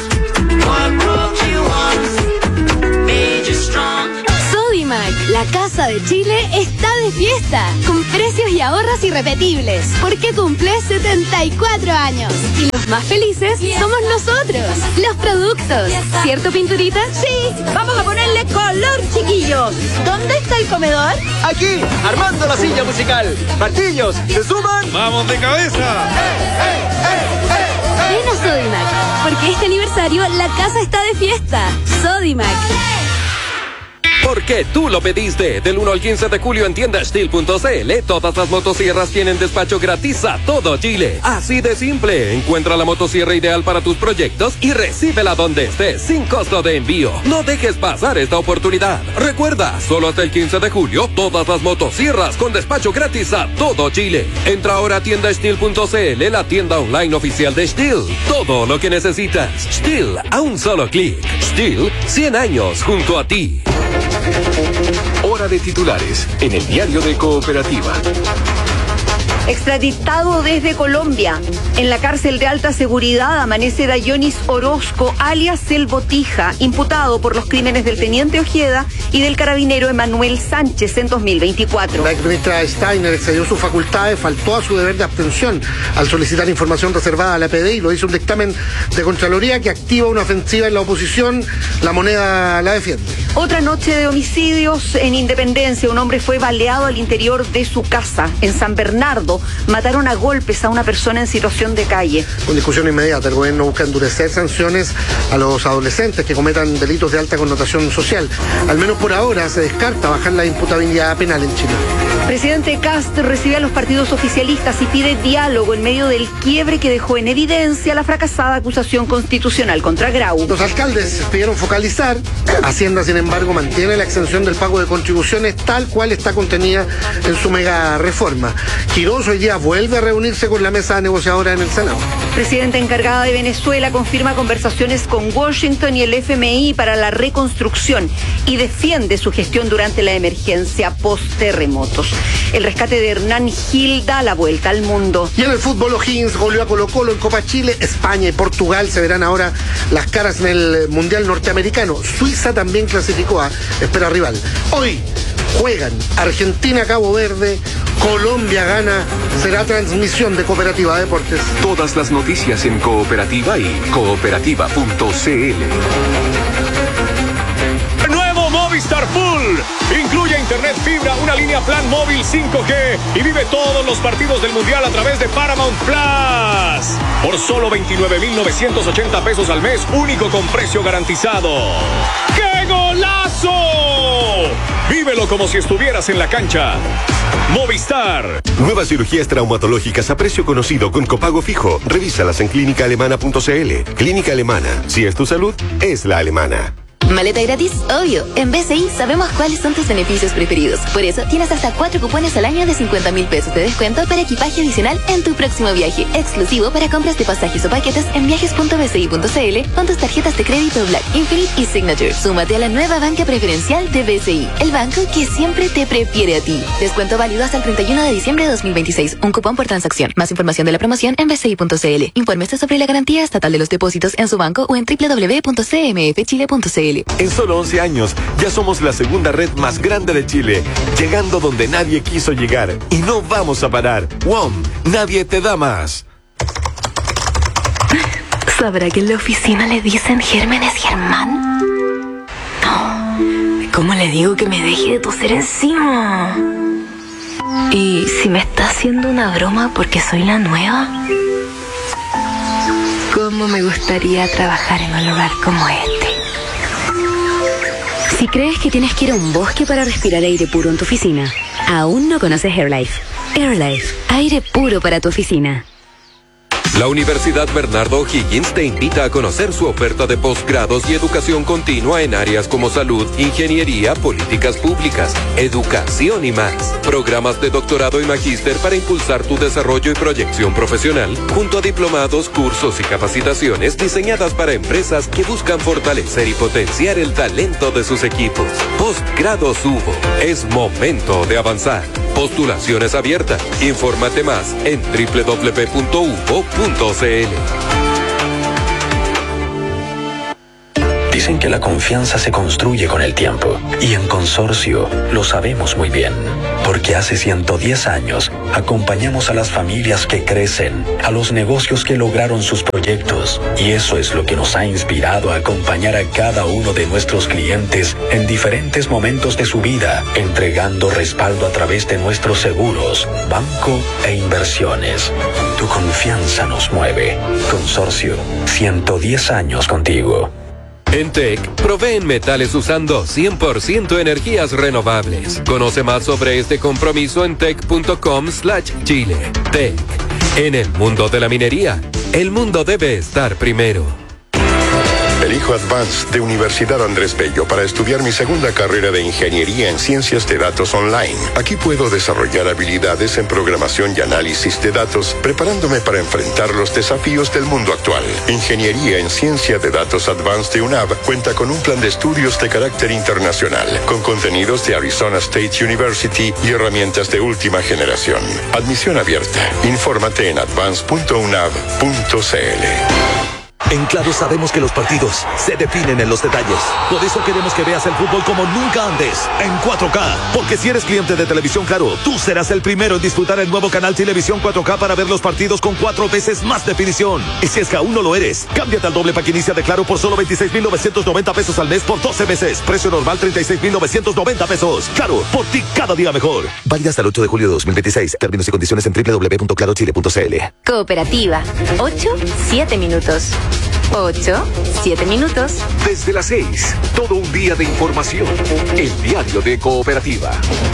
Sodimac, la casa de Chile, está de fiesta, con precios y ahorros irrepetibles, porque cumple setenta y cuatro años. Y los más felices somos nosotros, los productos. ¿Cierto, Pinturita? Sí, vamos a ponerle color, chiquillos. ¿Dónde está el comedor? Aquí, armando la silla musical. Martillos, ¿se suman? ¡Vamos de cabeza! Ven a Sodimac, porque este aniversario la casa está de fiesta. Sodimac. Porque tú lo pediste. Del uno al quince de julio en tienda steel punto c l. Todas las motosierras tienen despacho gratis a todo Chile. Así de simple. Encuentra la motosierra ideal para tus proyectos y recíbela donde estés sin costo de envío. No dejes pasar esta oportunidad. Recuerda, solo hasta el quince de julio, todas las motosierras con despacho gratis a todo Chile. Entra ahora a tienda steel punto c l, la tienda online oficial de Steel. Todo lo que necesitas. Steel, a un solo clic. Steel, cien años junto a ti. Hora de titulares en el diario de Cooperativa. Extraditado desde Colombia. En la cárcel de alta seguridad amanece Dayonis Orozco, alias El Botija, imputado por los crímenes del teniente Ojeda y del carabinero Emanuel Sánchez en dos mil veinticuatro. La exministra Steiner excedió sus facultades, faltó a su deber de abstención al solicitar información reservada a la P D I. Lo hizo un dictamen de Contraloría que activa una ofensiva en la oposición. La Moneda la defiende. Otra noche de homicidios en Independencia. Un hombre fue baleado al interior de su casa. En San Bernardo mataron a golpes a una persona en situación de calle. Con discusión inmediata, el gobierno busca endurecer sanciones a los adolescentes que cometan delitos de alta connotación social. Al menos por ahora se descarta bajar la imputabilidad penal en Chile. Presidente Kast recibe a los partidos oficialistas y pide diálogo en medio del quiebre que dejó en evidencia la fracasada acusación constitucional contra Grau. Los alcaldes pidieron focalizar. Hacienda, sin embargo, mantiene la exención del pago de contribuciones tal cual está contenida en su mega reforma. Quirós hoy día vuelve a reunirse con la mesa negociadora en el Senado. Presidenta encargada de Venezuela confirma conversaciones con Washington y el F M I para la reconstrucción y defiende su gestión durante la emergencia post-terremotos. El rescate de Hernán Gil da la vuelta al mundo. Y en el fútbol, O'Higgins goleó a Colo-Colo en Copa Chile. España y Portugal se verán ahora las caras en el Mundial Norteamericano. Suiza también clasificó a espera rival. Hoy juegan Argentina-Cabo Verde, Colombia gana. Será transmisión de Cooperativa Deportes. Todas las noticias en Cooperativa y cooperativa punto c l. Nuevo Movistar Full. Incluye internet fibra, una línea plan móvil cinco G y vive todos los partidos del Mundial a través de Paramount Plus. Por solo veintinueve mil novecientos ochenta pesos al mes, único con precio garantizado. ¡Qué golazo! Vívelo como si estuvieras en la cancha. Movistar. Nuevas cirugías traumatológicas a precio conocido con copago fijo. Revísalas en clínica alemana punto c l. Clínica Alemana. Si es tu salud, es la alemana. ¿Maleta gratis? Obvio. En B C I sabemos cuáles son tus beneficios preferidos. Por eso tienes hasta cuatro cupones al año de cincuenta mil pesos de descuento para equipaje adicional en tu próximo viaje. Exclusivo para compras de pasajes o paquetes en viajes punto b c i punto c l con tus tarjetas de crédito Black, Infinite y Signature. Súmate a la nueva banca preferencial de B C I, el banco que siempre te prefiere a ti. Descuento válido hasta el treinta y uno de diciembre de dos mil veintiséis. Un cupón por transacción. Más información de la promoción en b c i punto c l. Infórmese sobre la garantía estatal de los depósitos en su banco o en w w w punto c m f chile punto c l. En solo once años, ya somos la segunda red más grande de Chile, llegando donde nadie quiso llegar. Y no vamos a parar. W O M, nadie te da más. ¿Sabrá que en la oficina le dicen Gérmenes Germán? No. ¿Cómo le digo que me deje de toser encima? ¿Y si me está haciendo una broma porque soy la nueva? ¿Cómo me gustaría trabajar en un lugar como este? Si crees que tienes que ir a un bosque para respirar aire puro en tu oficina, aún no conoces AirLife. AirLife, aire puro para tu oficina. La Universidad Bernardo O'Higgins te invita a conocer su oferta de posgrados y educación continua en áreas como salud, ingeniería, políticas públicas, educación y más. Programas de doctorado y magíster para impulsar tu desarrollo y proyección profesional, junto a diplomados, cursos y capacitaciones diseñadas para empresas que buscan fortalecer y potenciar el talento de sus equipos. Postgrados Hubo. Es momento de avanzar. Postulaciones abiertas. Infórmate más en doble u doble u doble u punto hubo punto c l. Dicen que la confianza se construye con el tiempo, y en Consorcio lo sabemos muy bien, porque hace ciento diez años acompañamos a las familias que crecen, a los negocios que lograron sus proyectos, y eso es lo que nos ha inspirado a acompañar a cada uno de nuestros clientes en diferentes momentos de su vida, entregando respaldo a través de nuestros seguros, banco e inversiones. Tu confianza nos mueve. Consorcio, ciento diez años contigo. En T E C, proveen metales usando cien por ciento energías renovables. Conoce más sobre este compromiso en tec punto com slash chile. T E C. En el mundo de la minería, el mundo debe estar primero. Elijo Advanced de Universidad Andrés Bello para estudiar mi segunda carrera de Ingeniería en Ciencias de Datos Online. Aquí puedo desarrollar habilidades en programación y análisis de datos, preparándome para enfrentar los desafíos del mundo actual. Ingeniería en Ciencia de Datos Advanced de U N A V cuenta con un plan de estudios de carácter internacional, con contenidos de Arizona State University y herramientas de última generación. Admisión abierta. Infórmate en advance punto u n a v punto c l. En Claro sabemos que los partidos se definen en los detalles. Por eso queremos que veas el fútbol como nunca antes, en cuatro K. Porque si eres cliente de Televisión Claro, tú serás el primero en disfrutar el nuevo canal Televisión cuatro K para ver los partidos con cuatro veces más definición. Y si es que aún no lo eres, cámbiate al doble pack inicia de Claro por solo veintiséis mil novecientos noventa pesos al mes por doce meses. Precio normal treinta y seis mil novecientos noventa pesos. Claro, por ti cada día mejor. Válida hasta el ocho de julio de dos mil veintiséis. Términos y condiciones en doble u doble u doble u punto claro chile punto c l. Cooperativa. ocho, siete minutos. ocho, siete minutos. Desde las seis, todo un día de información. El diario de Cooperativa.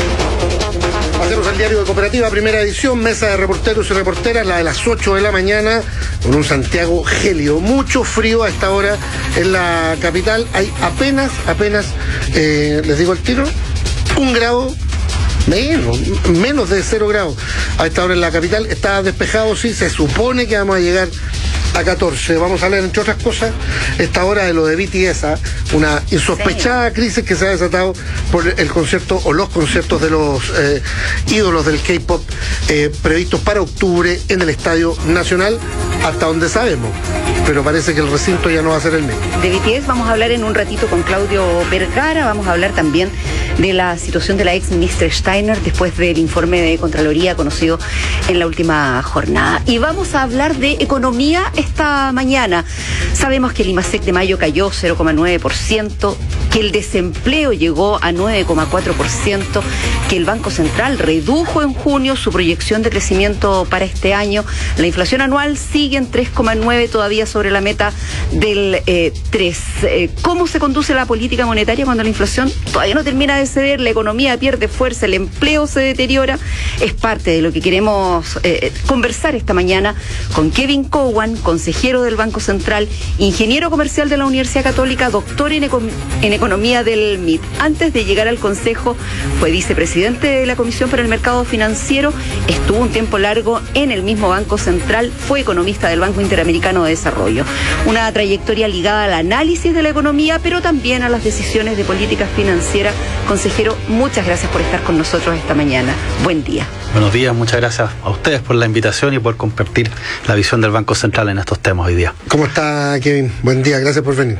Hacemos el diario de Cooperativa, primera edición, mesa de reporteros y reporteras, la de las ocho de la mañana, con un Santiago gélido. Mucho frío a esta hora en la capital. Hay apenas, apenas, eh, les digo el tiro, un grado. Menos, menos de cero grados. A esta hora en la capital está despejado, sí, se supone que vamos a llegar a catorce. Vamos a hablar, entre otras cosas, esta hora de lo de B T S, ¿eh? Una insospechada crisis que se ha desatado por el concierto o los conciertos de los eh, ídolos del K-pop eh, previstos para octubre en el Estadio Nacional, hasta donde sabemos. Pero parece que el recinto ya no va a ser el mismo. De B T S vamos a hablar en un ratito con Claudio Vergara, vamos a hablar también de la situación de la ex ministra Steiner después del informe de Contraloría conocido en la última jornada. Y vamos a hablar de economía esta mañana. Sabemos que el IMASEC de mayo cayó cero coma nueve por ciento, que el desempleo llegó a nueve coma cuatro por ciento, que el Banco Central redujo en junio su proyección de crecimiento para este año. La inflación anual sigue en tres coma nueve, todavía sobre la meta del eh, tres. Eh, ¿Cómo se conduce la política monetaria cuando la inflación todavía no termina de ceder, la economía pierde fuerza, el empleo se deteriora? Es parte de lo que queremos eh, conversar esta mañana con Kevin Cowan, consejero del Banco Central, ingeniero comercial de la Universidad Católica, doctor en, eco en economía del M I T. Antes de llegar al Consejo fue vicepresidente de la Comisión para el Mercado Financiero, estuvo un tiempo largo en el mismo Banco Central, fue economista del Banco Interamericano de Desarrollo. Una trayectoria ligada al análisis de la economía, pero también a las decisiones de políticas financieras. Consejero, muchas gracias por estar con nosotros esta mañana. Buen día. Buenos días, muchas gracias a ustedes por la invitación y por compartir la visión del Banco Central en estos temas hoy día. ¿Cómo está, Kevin? Buen día, gracias por venir.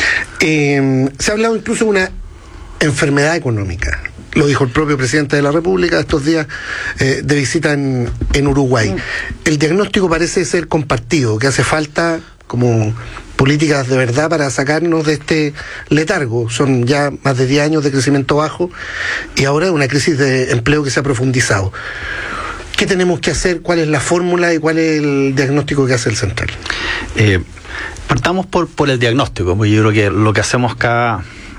Eh, se ha hablado incluso de una enfermedad económica. Lo dijo el propio presidente de la República estos días eh, de visita en, en Uruguay. El diagnóstico parece ser compartido, que hace falta como políticas de verdad para sacarnos de este letargo. Son ya más de diez años de crecimiento bajo y ahora una crisis de empleo que se ha profundizado. ¿Qué tenemos que hacer? ¿Cuál es la fórmula y cuál es el diagnóstico que hace el Central? Eh, partamos por, por el diagnóstico, porque yo creo que lo que hacemos cada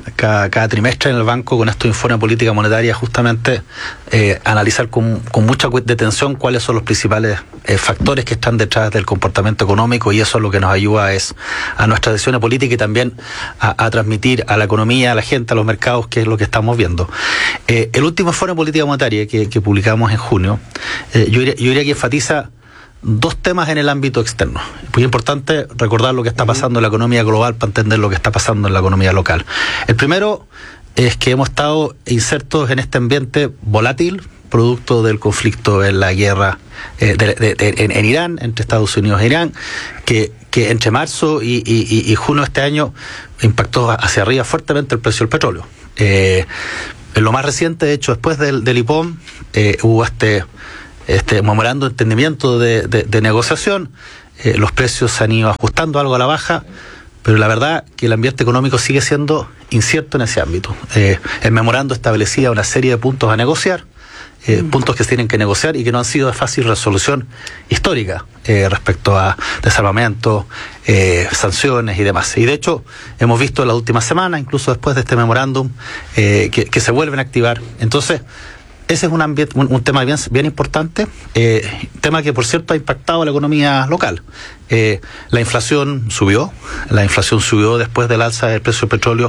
cada, cada trimestre en el banco con estos informes de política monetaria, justamente eh, analizar con, con mucha detención cuáles son los principales eh, factores que están detrás del comportamiento económico, y eso es lo que nos ayuda es a nuestra decisión política y también a, a transmitir a la economía, a la gente, a los mercados, qué es lo que estamos viendo. Eh, el último informe de política monetaria que, que publicamos en junio, eh, yo, diría, yo diría que enfatiza dos temas en el ámbito externo. Es muy importante recordar lo que está pasando en la economía global para entender lo que está pasando en la economía local. El primero es que hemos estado insertos en este ambiente volátil, producto del conflicto en la guerra eh, de, de, de, en, en Irán, entre Estados Unidos e Irán, que, que entre marzo y, y, y junio de este año impactó hacia arriba fuertemente el precio del petróleo. Eh, en lo más reciente, de hecho, después del, del I P O M, eh, hubo este este memorando de entendimiento de, de, de negociación, eh, los precios se han ido ajustando algo a la baja, pero la verdad que el ambiente económico sigue siendo incierto en ese ámbito. Eh, el memorando establecía una serie de puntos a negociar, eh, mm. puntos que se tienen que negociar y que no han sido de fácil resolución histórica eh, respecto a desarmamento, eh, sanciones y demás. Y de hecho hemos visto en las últimas semanas, incluso después de este memorándum, eh, que, que se vuelven a activar. Entonces, ese es un, ambiente, un, un tema bien, bien importante, eh, tema que por cierto ha impactado a la economía local. Eh, la inflación subió, la inflación subió después del alza del precio del petróleo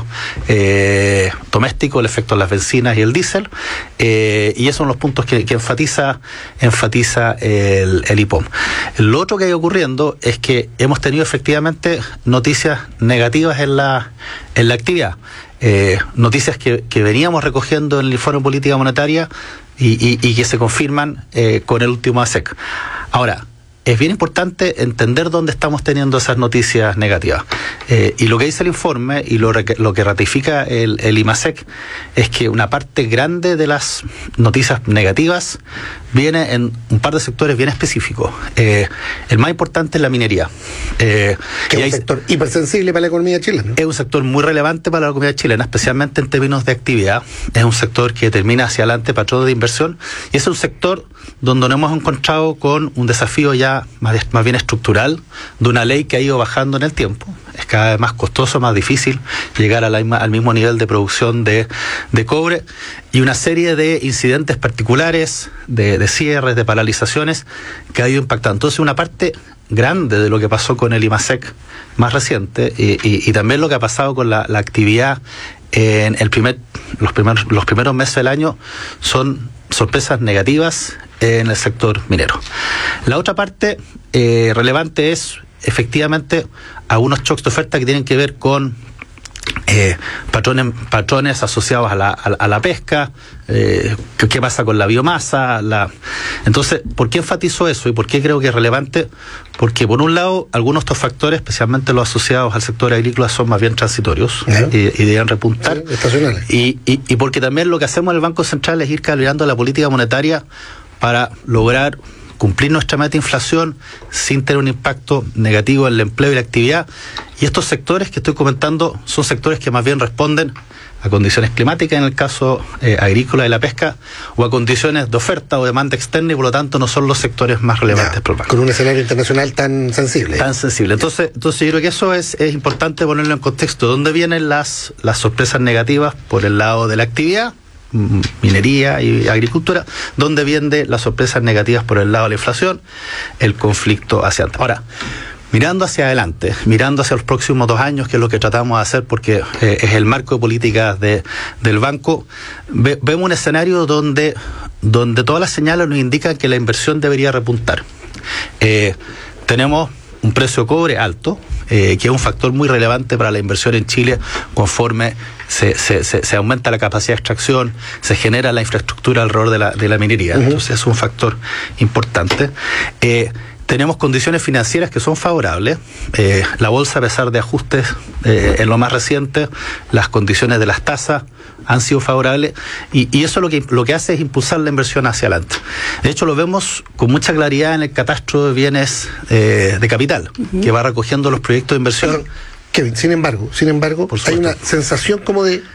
eh, doméstico, el efecto de las bencinas y el diésel, eh, y esos son los puntos que, que enfatiza enfatiza el, el I P O M. Lo otro que hay ocurriendo es que hemos tenido efectivamente noticias negativas en la, en la actividad. Eh, noticias que, que veníamos recogiendo en el informe de política monetaria y, y, y que se confirman eh, con el último A S E C. Ahora, es bien importante entender dónde estamos teniendo esas noticias negativas. Eh, y lo que dice el informe y lo, lo que ratifica el, el IMASEC es que una parte grande de las noticias negativas viene en un par de sectores bien específicos. Eh, el más importante es la minería. Eh, que es un hay, sector hipersensible para la economía chilena, ¿no? Es un sector muy relevante para la economía chilena, especialmente en términos de actividad. Es un sector que termina hacia adelante patrón de inversión y es un sector donde nos hemos encontrado con un desafío ya más, más bien estructural de una ley que ha ido bajando en el tiempo. Es cada vez más costoso, más difícil llegar a la, al mismo nivel de producción de, de cobre y una serie de incidentes particulares, de, de cierres, de paralizaciones que ha ido impactando. Entonces una parte grande de lo que pasó con el IMASEC más reciente y, y, y también lo que ha pasado con la, la actividad en el primer, los, primer, los primeros meses del año son sorpresas negativas en el sector minero. La otra parte eh, relevante es efectivamente algunos shocks de oferta que tienen que ver con eh, patrones, patrones asociados a la, a, a la pesca, eh, qué, qué pasa con la biomasa. La... Entonces, ¿por qué enfatizo eso y por qué creo que es relevante? Porque por un lado, algunos de estos factores, especialmente los asociados al sector agrícola, son más bien transitorios ¿Eh? y, y deben repuntar. Sí, estacionales. Y, y, y porque también lo que hacemos en el Banco Central es ir calibrando la política monetaria para lograr cumplir nuestra meta de inflación sin tener un impacto negativo en el empleo y la actividad. Y estos sectores que estoy comentando son sectores que más bien responden a condiciones climáticas en el caso eh, agrícola y la pesca, o a condiciones de oferta o demanda externa, y por lo tanto no son los sectores más relevantes. Ya, con un escenario internacional tan sensible. Tan sensible. Entonces, entonces yo creo que eso es, es importante ponerlo en contexto. ¿Dónde vienen las, las sorpresas negativas? Por el lado de la actividad, minería y agricultura, donde vienen las sorpresas negativas por el lado de la inflación, el conflicto hacia adelante. Ahora, mirando hacia adelante, mirando hacia los próximos dos años, que es lo que tratamos de hacer porque eh, es el marco de políticas de, del banco, ve, vemos un escenario donde, donde todas las señales nos indican que la inversión debería repuntar. Eh, tenemos un precio de cobre alto, eh, que es un factor muy relevante para la inversión en Chile conforme se, se, se, se aumenta la capacidad de extracción, se genera la infraestructura alrededor de la, de la minería. Uh-huh. Entonces es un factor importante. Eh, Tenemos condiciones financieras que son favorables. Eh, la bolsa, a pesar de ajustes eh, en lo más reciente, las condiciones de las tasas han sido favorables y, y eso lo que, lo que hace es impulsar la inversión hacia adelante. De hecho, lo vemos con mucha claridad en el catastro de bienes eh, de capital, uh-huh. que va recogiendo los proyectos de inversión. Pero, Kevin, sin embargo, sin embargo, hay una sensación como de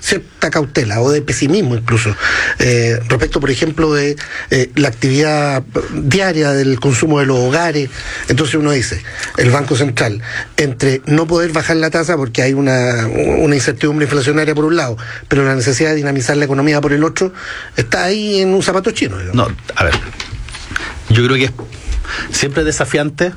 cierta cautela o de pesimismo incluso eh, respecto, por ejemplo, de eh, la actividad diaria del consumo de los hogares. Entonces uno dice, el Banco Central, entre no poder bajar la tasa porque hay una, una incertidumbre inflacionaria por un lado, pero la necesidad de dinamizar la economía por el otro, está ahí en un zapato chino, digamos. No, a ver, yo creo que es siempre desafiante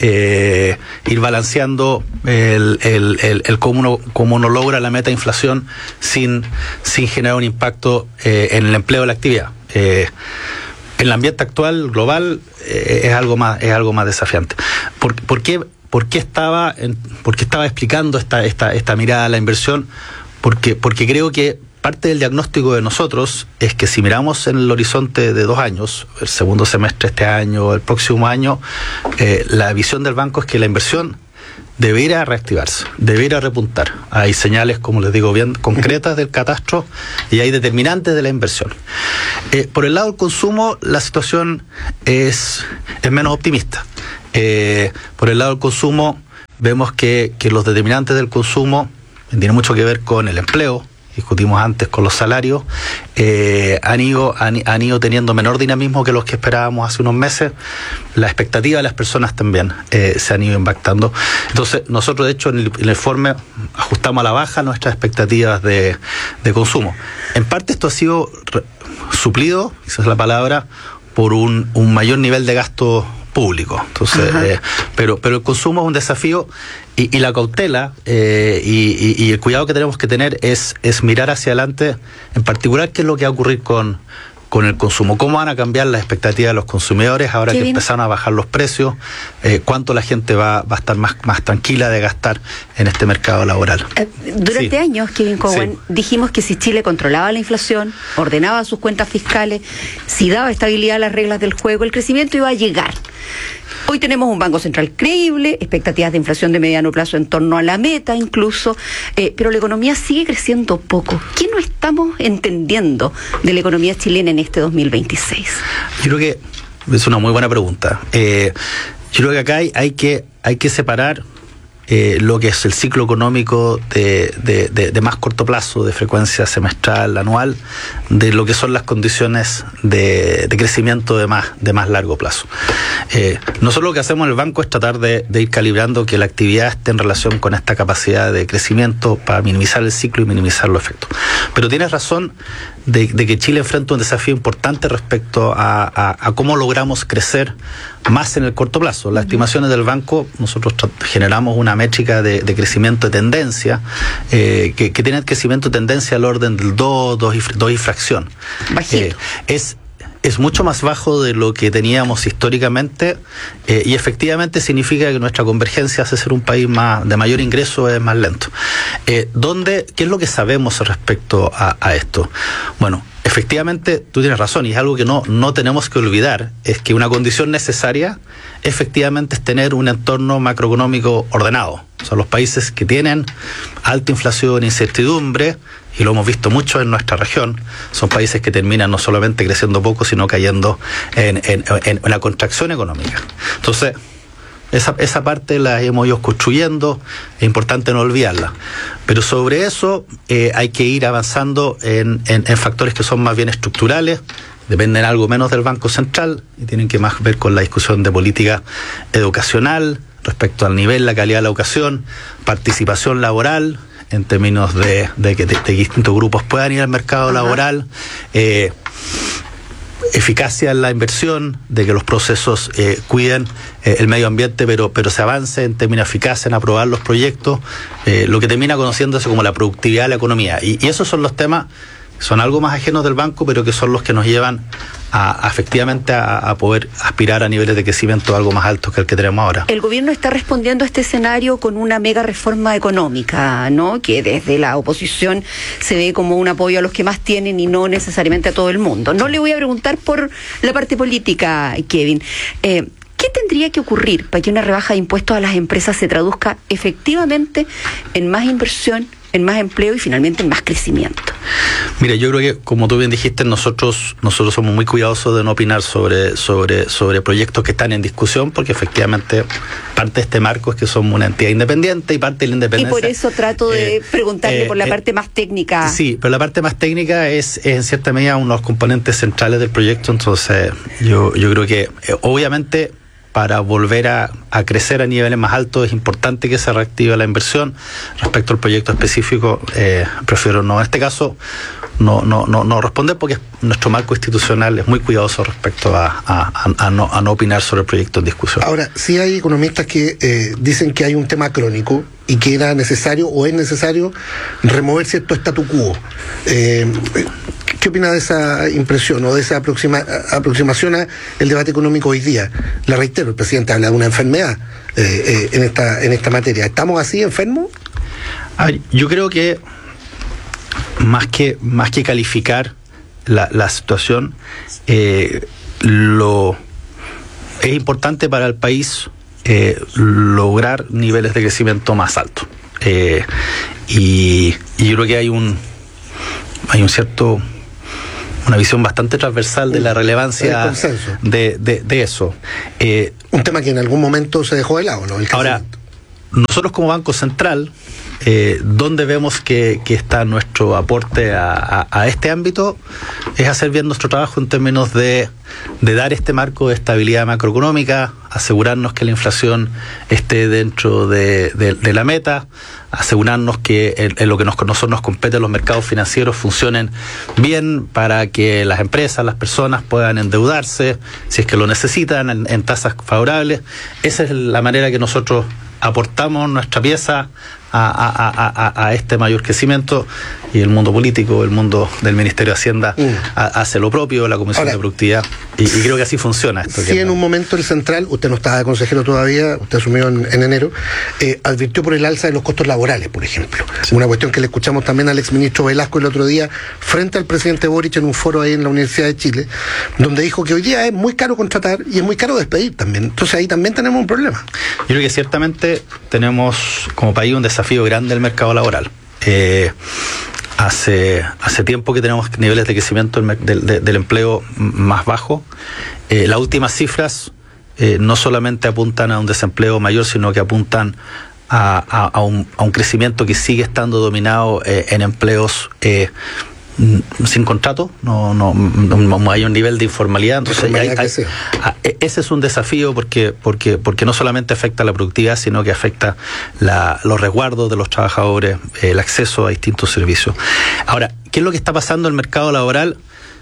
Eh, ir balanceando el, el, el, el cómo, uno, cómo uno logra la meta de inflación sin, sin generar un impacto eh, en el empleo de la actividad. Eh, en el ambiente actual, global, eh, es algo más, es algo más desafiante. ¿Por, por qué, por qué estaba, en, por qué estaba explicando esta, esta, esta mirada a la inversión? Porque, porque creo que parte del diagnóstico de nosotros es que si miramos en el horizonte de dos años, el segundo semestre este año, el próximo año, eh, la visión del banco es que la inversión debería reactivarse, debería repuntar. Hay señales, como les digo, bien concretas del catastro y hay determinantes de la inversión. Eh, por el lado del consumo, la situación es, es menos optimista. Eh, por el lado del consumo, vemos que, que los determinantes del consumo tienen mucho que ver con el empleo, discutimos antes con los salarios, eh, han, ido, han, han ido teniendo menor dinamismo que los que esperábamos hace unos meses. La expectativa de las personas también eh, se han ido impactando. Entonces, nosotros de hecho en el, en el informe ajustamos a la baja nuestras expectativas de, de consumo. En parte esto ha sido re, suplido, esa es la palabra, por un, un mayor nivel de gasto público. Entonces, eh, pero, pero el consumo es un desafío y, y la cautela eh, y, y, y el cuidado que tenemos que tener es, es mirar hacia adelante, en particular qué es lo que va a ocurrir con, con el consumo, cómo van a cambiar las expectativas de los consumidores ahora que empezaron a bajar los precios, eh, cuánto la gente va, va a estar más, más tranquila de gastar en este mercado laboral. Eh, durante sí. años, Kevin Cowan, sí. dijimos que si Chile controlaba la inflación, ordenaba sus cuentas fiscales, si daba estabilidad a las reglas del juego, el crecimiento iba a llegar. Hoy tenemos un Banco Central creíble, expectativas de inflación de mediano plazo en torno a la meta incluso, eh, pero la economía sigue creciendo poco. ¿Qué no estamos entendiendo de la economía chilena en este dos mil veintiséis? Yo creo que es una muy buena pregunta. Eh, yo creo que acá hay, hay, que, hay que separar Eh, lo que es el ciclo económico de, de, de, de más corto plazo, de frecuencia semestral, anual, de lo que son las condiciones de, de crecimiento de más, de más largo plazo. Eh, nosotros lo que hacemos en el banco es tratar de, de ir calibrando que la actividad esté en relación con esta capacidad de crecimiento para minimizar el ciclo y minimizar los efectos. Pero tienes razón de, de que Chile enfrenta un desafío importante respecto a, a, a cómo logramos crecer más en el corto plazo. Las estimaciones del banco, nosotros generamos una métrica de, de crecimiento de tendencia, eh, que, que tiene el crecimiento de tendencia al orden del dos, dos y fracción. Bajito. Eh, es es mucho más bajo de lo que teníamos históricamente eh, y efectivamente significa que nuestra convergencia hace ser un país más de mayor ingreso es más lento. Eh, ¿dónde, ¿Qué es lo que sabemos respecto a, a esto? Bueno, efectivamente, tú tienes razón, y es algo que no, no tenemos que olvidar, es que una condición necesaria efectivamente es tener un entorno macroeconómico ordenado. O sea, los países que tienen alta inflación e incertidumbre, y lo hemos visto mucho en nuestra región, son países que terminan no solamente creciendo poco, sino cayendo en, en, en una contracción económica. Entonces, Esa, esa parte la hemos ido construyendo, es importante no olvidarla. Pero sobre eso eh, hay que ir avanzando en, en, en factores que son más bien estructurales, dependen algo menos del Banco Central y tienen que más ver con la discusión de política educacional respecto al nivel, la calidad de la educación, participación laboral, en términos de, de que de, de distintos grupos puedan ir al mercado Ajá. laboral, eh, eficacia en la inversión, de que los procesos eh, cuiden eh, el medio ambiente, pero pero se avance en términos eficaces en aprobar los proyectos, eh, lo que termina conociéndose como la productividad de la economía. Y, y esos son los temas, son algo más ajenos del banco, pero que son los que nos llevan a, a efectivamente a, a poder aspirar a niveles de crecimiento algo más altos que el que tenemos ahora. El gobierno está respondiendo a este escenario con una mega reforma económica, ¿no? Que desde la oposición se ve como un apoyo a los que más tienen y no necesariamente a todo el mundo. No le voy a preguntar por la parte política, Kevin. Eh, ¿Qué tendría que ocurrir para que una rebaja de impuestos a las empresas se traduzca efectivamente en más inversión, en más empleo y finalmente en más crecimiento. Mira, yo creo que, como tú bien dijiste, nosotros nosotros somos muy cuidadosos de no opinar sobre sobre sobre proyectos que están en discusión, porque efectivamente parte de este marco es que somos una entidad independiente y parte de la independencia. Y por eso trato de eh, preguntarle eh, por la eh, parte más técnica. Sí, pero la parte más técnica es, es en cierta medida uno de los componentes centrales del proyecto, entonces yo, yo creo que eh, obviamente para volver a, a crecer a niveles más altos es importante que se reactive la inversión. Respecto al proyecto específico, eh, prefiero no, en este caso, no, no, no, no responder, porque nuestro marco institucional es muy cuidadoso respecto a, a, a, no, a no opinar sobre el proyecto en discusión. Ahora, sí hay economistas que eh, dicen que hay un tema crónico y que era necesario o es necesario remover cierto statu quo. Eh, ¿Qué opina de esa impresión o de esa aproxima, aproximación al debate económico hoy día? Le reitero, el presidente habla de una enfermedad eh, eh, en esta en esta materia. ¿Estamos así enfermos? A ver, yo creo que más que más que calificar la, la situación, eh, lo es importante para el país eh, lograr niveles de crecimiento más altos. Eh, y, y yo creo que hay un hay un cierto una visión bastante transversal de la relevancia de, de, de eso. Eh, un tema que en algún momento se dejó de lado, ¿no? El ahora, nosotros como Banco Central, eh, donde vemos que, que está nuestro aporte a, a, a este ámbito, es hacer bien nuestro trabajo en términos de, de dar este marco de estabilidad macroeconómica, asegurarnos que la inflación esté dentro de, de, de la meta, asegurarnos que en, en lo que nos, nosotros nos compete, los mercados financieros funcionen bien para que las empresas, las personas puedan endeudarse si es que lo necesitan en, en tasas favorables. Esa es la manera que nosotros aportamos nuestra pieza a, a, a, a, a este mayor crecimiento, y el mundo político, el mundo del Ministerio de Hacienda mm. a, hace lo propio, la Comisión Ahora, de Productividad, y, y creo que así funciona esto. Sí, en un momento el Central, usted no estaba de consejero todavía, usted asumió en, en enero, eh, advirtió por el alza de los costos laborales, por ejemplo. Sí. Una cuestión que le escuchamos también al exministro Velasco el otro día, frente al presidente Boric en un foro ahí en la Universidad de Chile, donde dijo que hoy día es muy caro contratar y es muy caro despedir también. Entonces ahí también tenemos un problema. Yo creo que ciertamente tenemos como país un desafío grande del mercado laboral. Eh, hace hace tiempo que tenemos niveles de crecimiento del, del, del empleo más bajos. Eh, las últimas cifras eh, no solamente apuntan a un desempleo mayor, sino que apuntan a, a, a, un, a un crecimiento que sigue estando dominado eh, en empleos eh, sin contrato, no, no, no hay un nivel de informalidad, entonces hay, hay, hay, ese es un desafío porque, porque, porque no solamente afecta a la productividad, sino que afecta la, los resguardos de los trabajadores, eh, el acceso a distintos servicios. Ahora, ¿qué es lo que está pasando en el mercado laboral?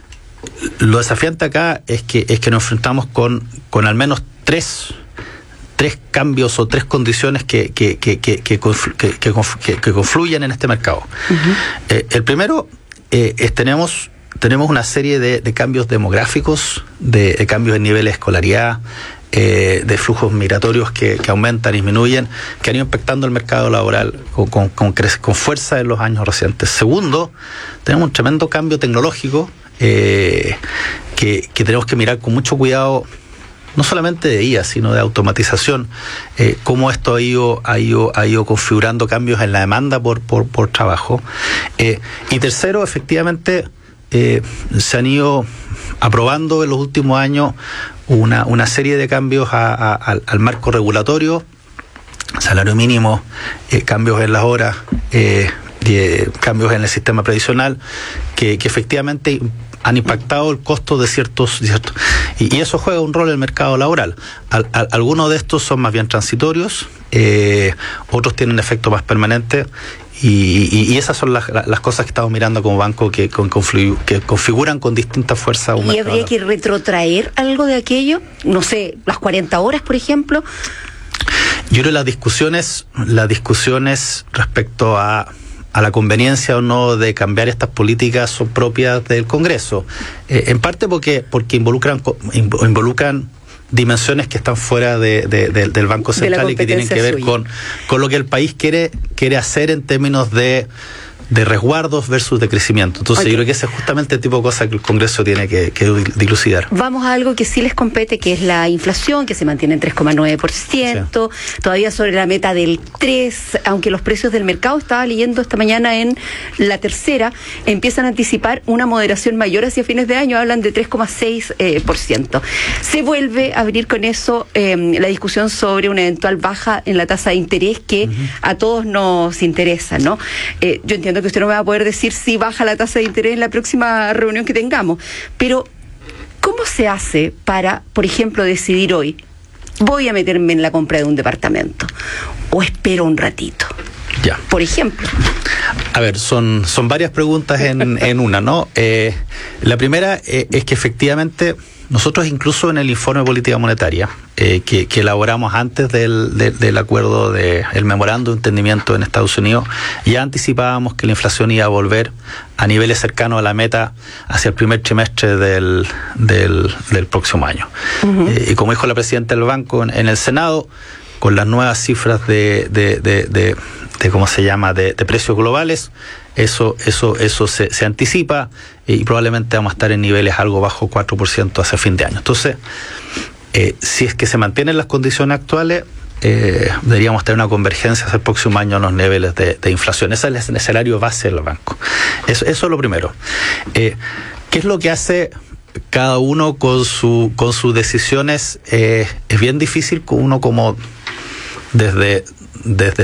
Lo desafiante acá es que, es que nos enfrentamos con, con al menos tres tres cambios o tres condiciones que, que, que, que, que, conflu, que, que, que, que confluyen en este mercado. Uh-huh. Eh, el primero Eh, es, tenemos, tenemos una serie de, de cambios demográficos, de, de cambios en nivel de escolaridad, eh, de flujos migratorios que, que aumentan, disminuyen, que han ido impactando el mercado laboral con, con, con, con fuerza en los años recientes. Segundo, tenemos un tremendo cambio tecnológico eh, que, que tenemos que mirar con mucho cuidado, no solamente de I A, sino de automatización, eh, cómo esto ha ido, ha ido, ha ido configurando cambios en la demanda por, por, por trabajo. Eh, y tercero, efectivamente, eh, se han ido aprobando en los últimos años una, una serie de cambios a, a, al, al marco regulatorio, salario mínimo, eh, cambios en las horas, eh, de, cambios en el sistema previsional, que, que efectivamente han impactado el costo de ciertos, ciertos y, y eso juega un rol en el mercado laboral. Al, al, algunos de estos son más bien transitorios, eh, otros tienen efecto más permanente, y, y, y esas son las, las cosas que estamos mirando como banco que, con, conflu, que configuran con distintas fuerzas un ¿Y habría laboral. Que retrotraer algo de aquello? No sé, las cuarenta horas, por ejemplo. Yo creo que las discusiones, las discusiones respecto a a la conveniencia o no de cambiar estas políticas son propias del Congreso, eh, en parte porque porque involucran involucran dimensiones que están fuera de, de, de, del Banco Central y que tienen que ver con, con lo que el país quiere quiere hacer en términos de de resguardos versus de crecimiento. Entonces, okay. yo creo que ese es justamente el tipo de cosas que el Congreso tiene que, que dilucidar. Vamos a algo que sí les compete, que es la inflación, que se mantiene en tres coma nueve por ciento, sí. todavía sobre la meta del tres, aunque los precios del mercado, estaba leyendo esta mañana en La Tercera, empiezan a anticipar una moderación mayor hacia fines de año, hablan de tres coma seis por ciento. Eh, se vuelve a abrir con eso eh, la discusión sobre una eventual baja en la tasa de interés que uh-huh. a todos nos interesa, ¿no? Eh, yo entiendo que usted no me va a poder decir si baja la tasa de interés en la próxima reunión que tengamos, pero ¿cómo se hace para, por ejemplo, decidir hoy, voy a meterme en la compra de un departamento o espero un ratito? Ya. Por ejemplo. A ver, son, son varias preguntas en, en una, ¿no? Eh, la primera eh, es que efectivamente nosotros incluso en el informe de política monetaria eh, que, que elaboramos antes del, de, del acuerdo del de, memorando de entendimiento en Estados Unidos, ya anticipábamos que la inflación iba a volver a niveles cercanos a la meta hacia el primer trimestre del, del, del próximo año. Uh-huh. Eh, y como dijo la presidenta del banco en, en el Senado, con las nuevas cifras de, de, de, de, de ¿cómo se llama?, de, de precios globales, eso eso eso se, se anticipa y probablemente vamos a estar en niveles algo bajo cuatro por ciento hacia fin de año. Entonces, eh, si es que se mantienen las condiciones actuales, eh, deberíamos tener una convergencia hacia el próximo año en los niveles de, de inflación. Ese es el escenario base del banco. Eso, eso es lo primero. Eh, ¿Qué es lo que hace cada uno con su con sus decisiones? Eh, es bien difícil uno como desde desde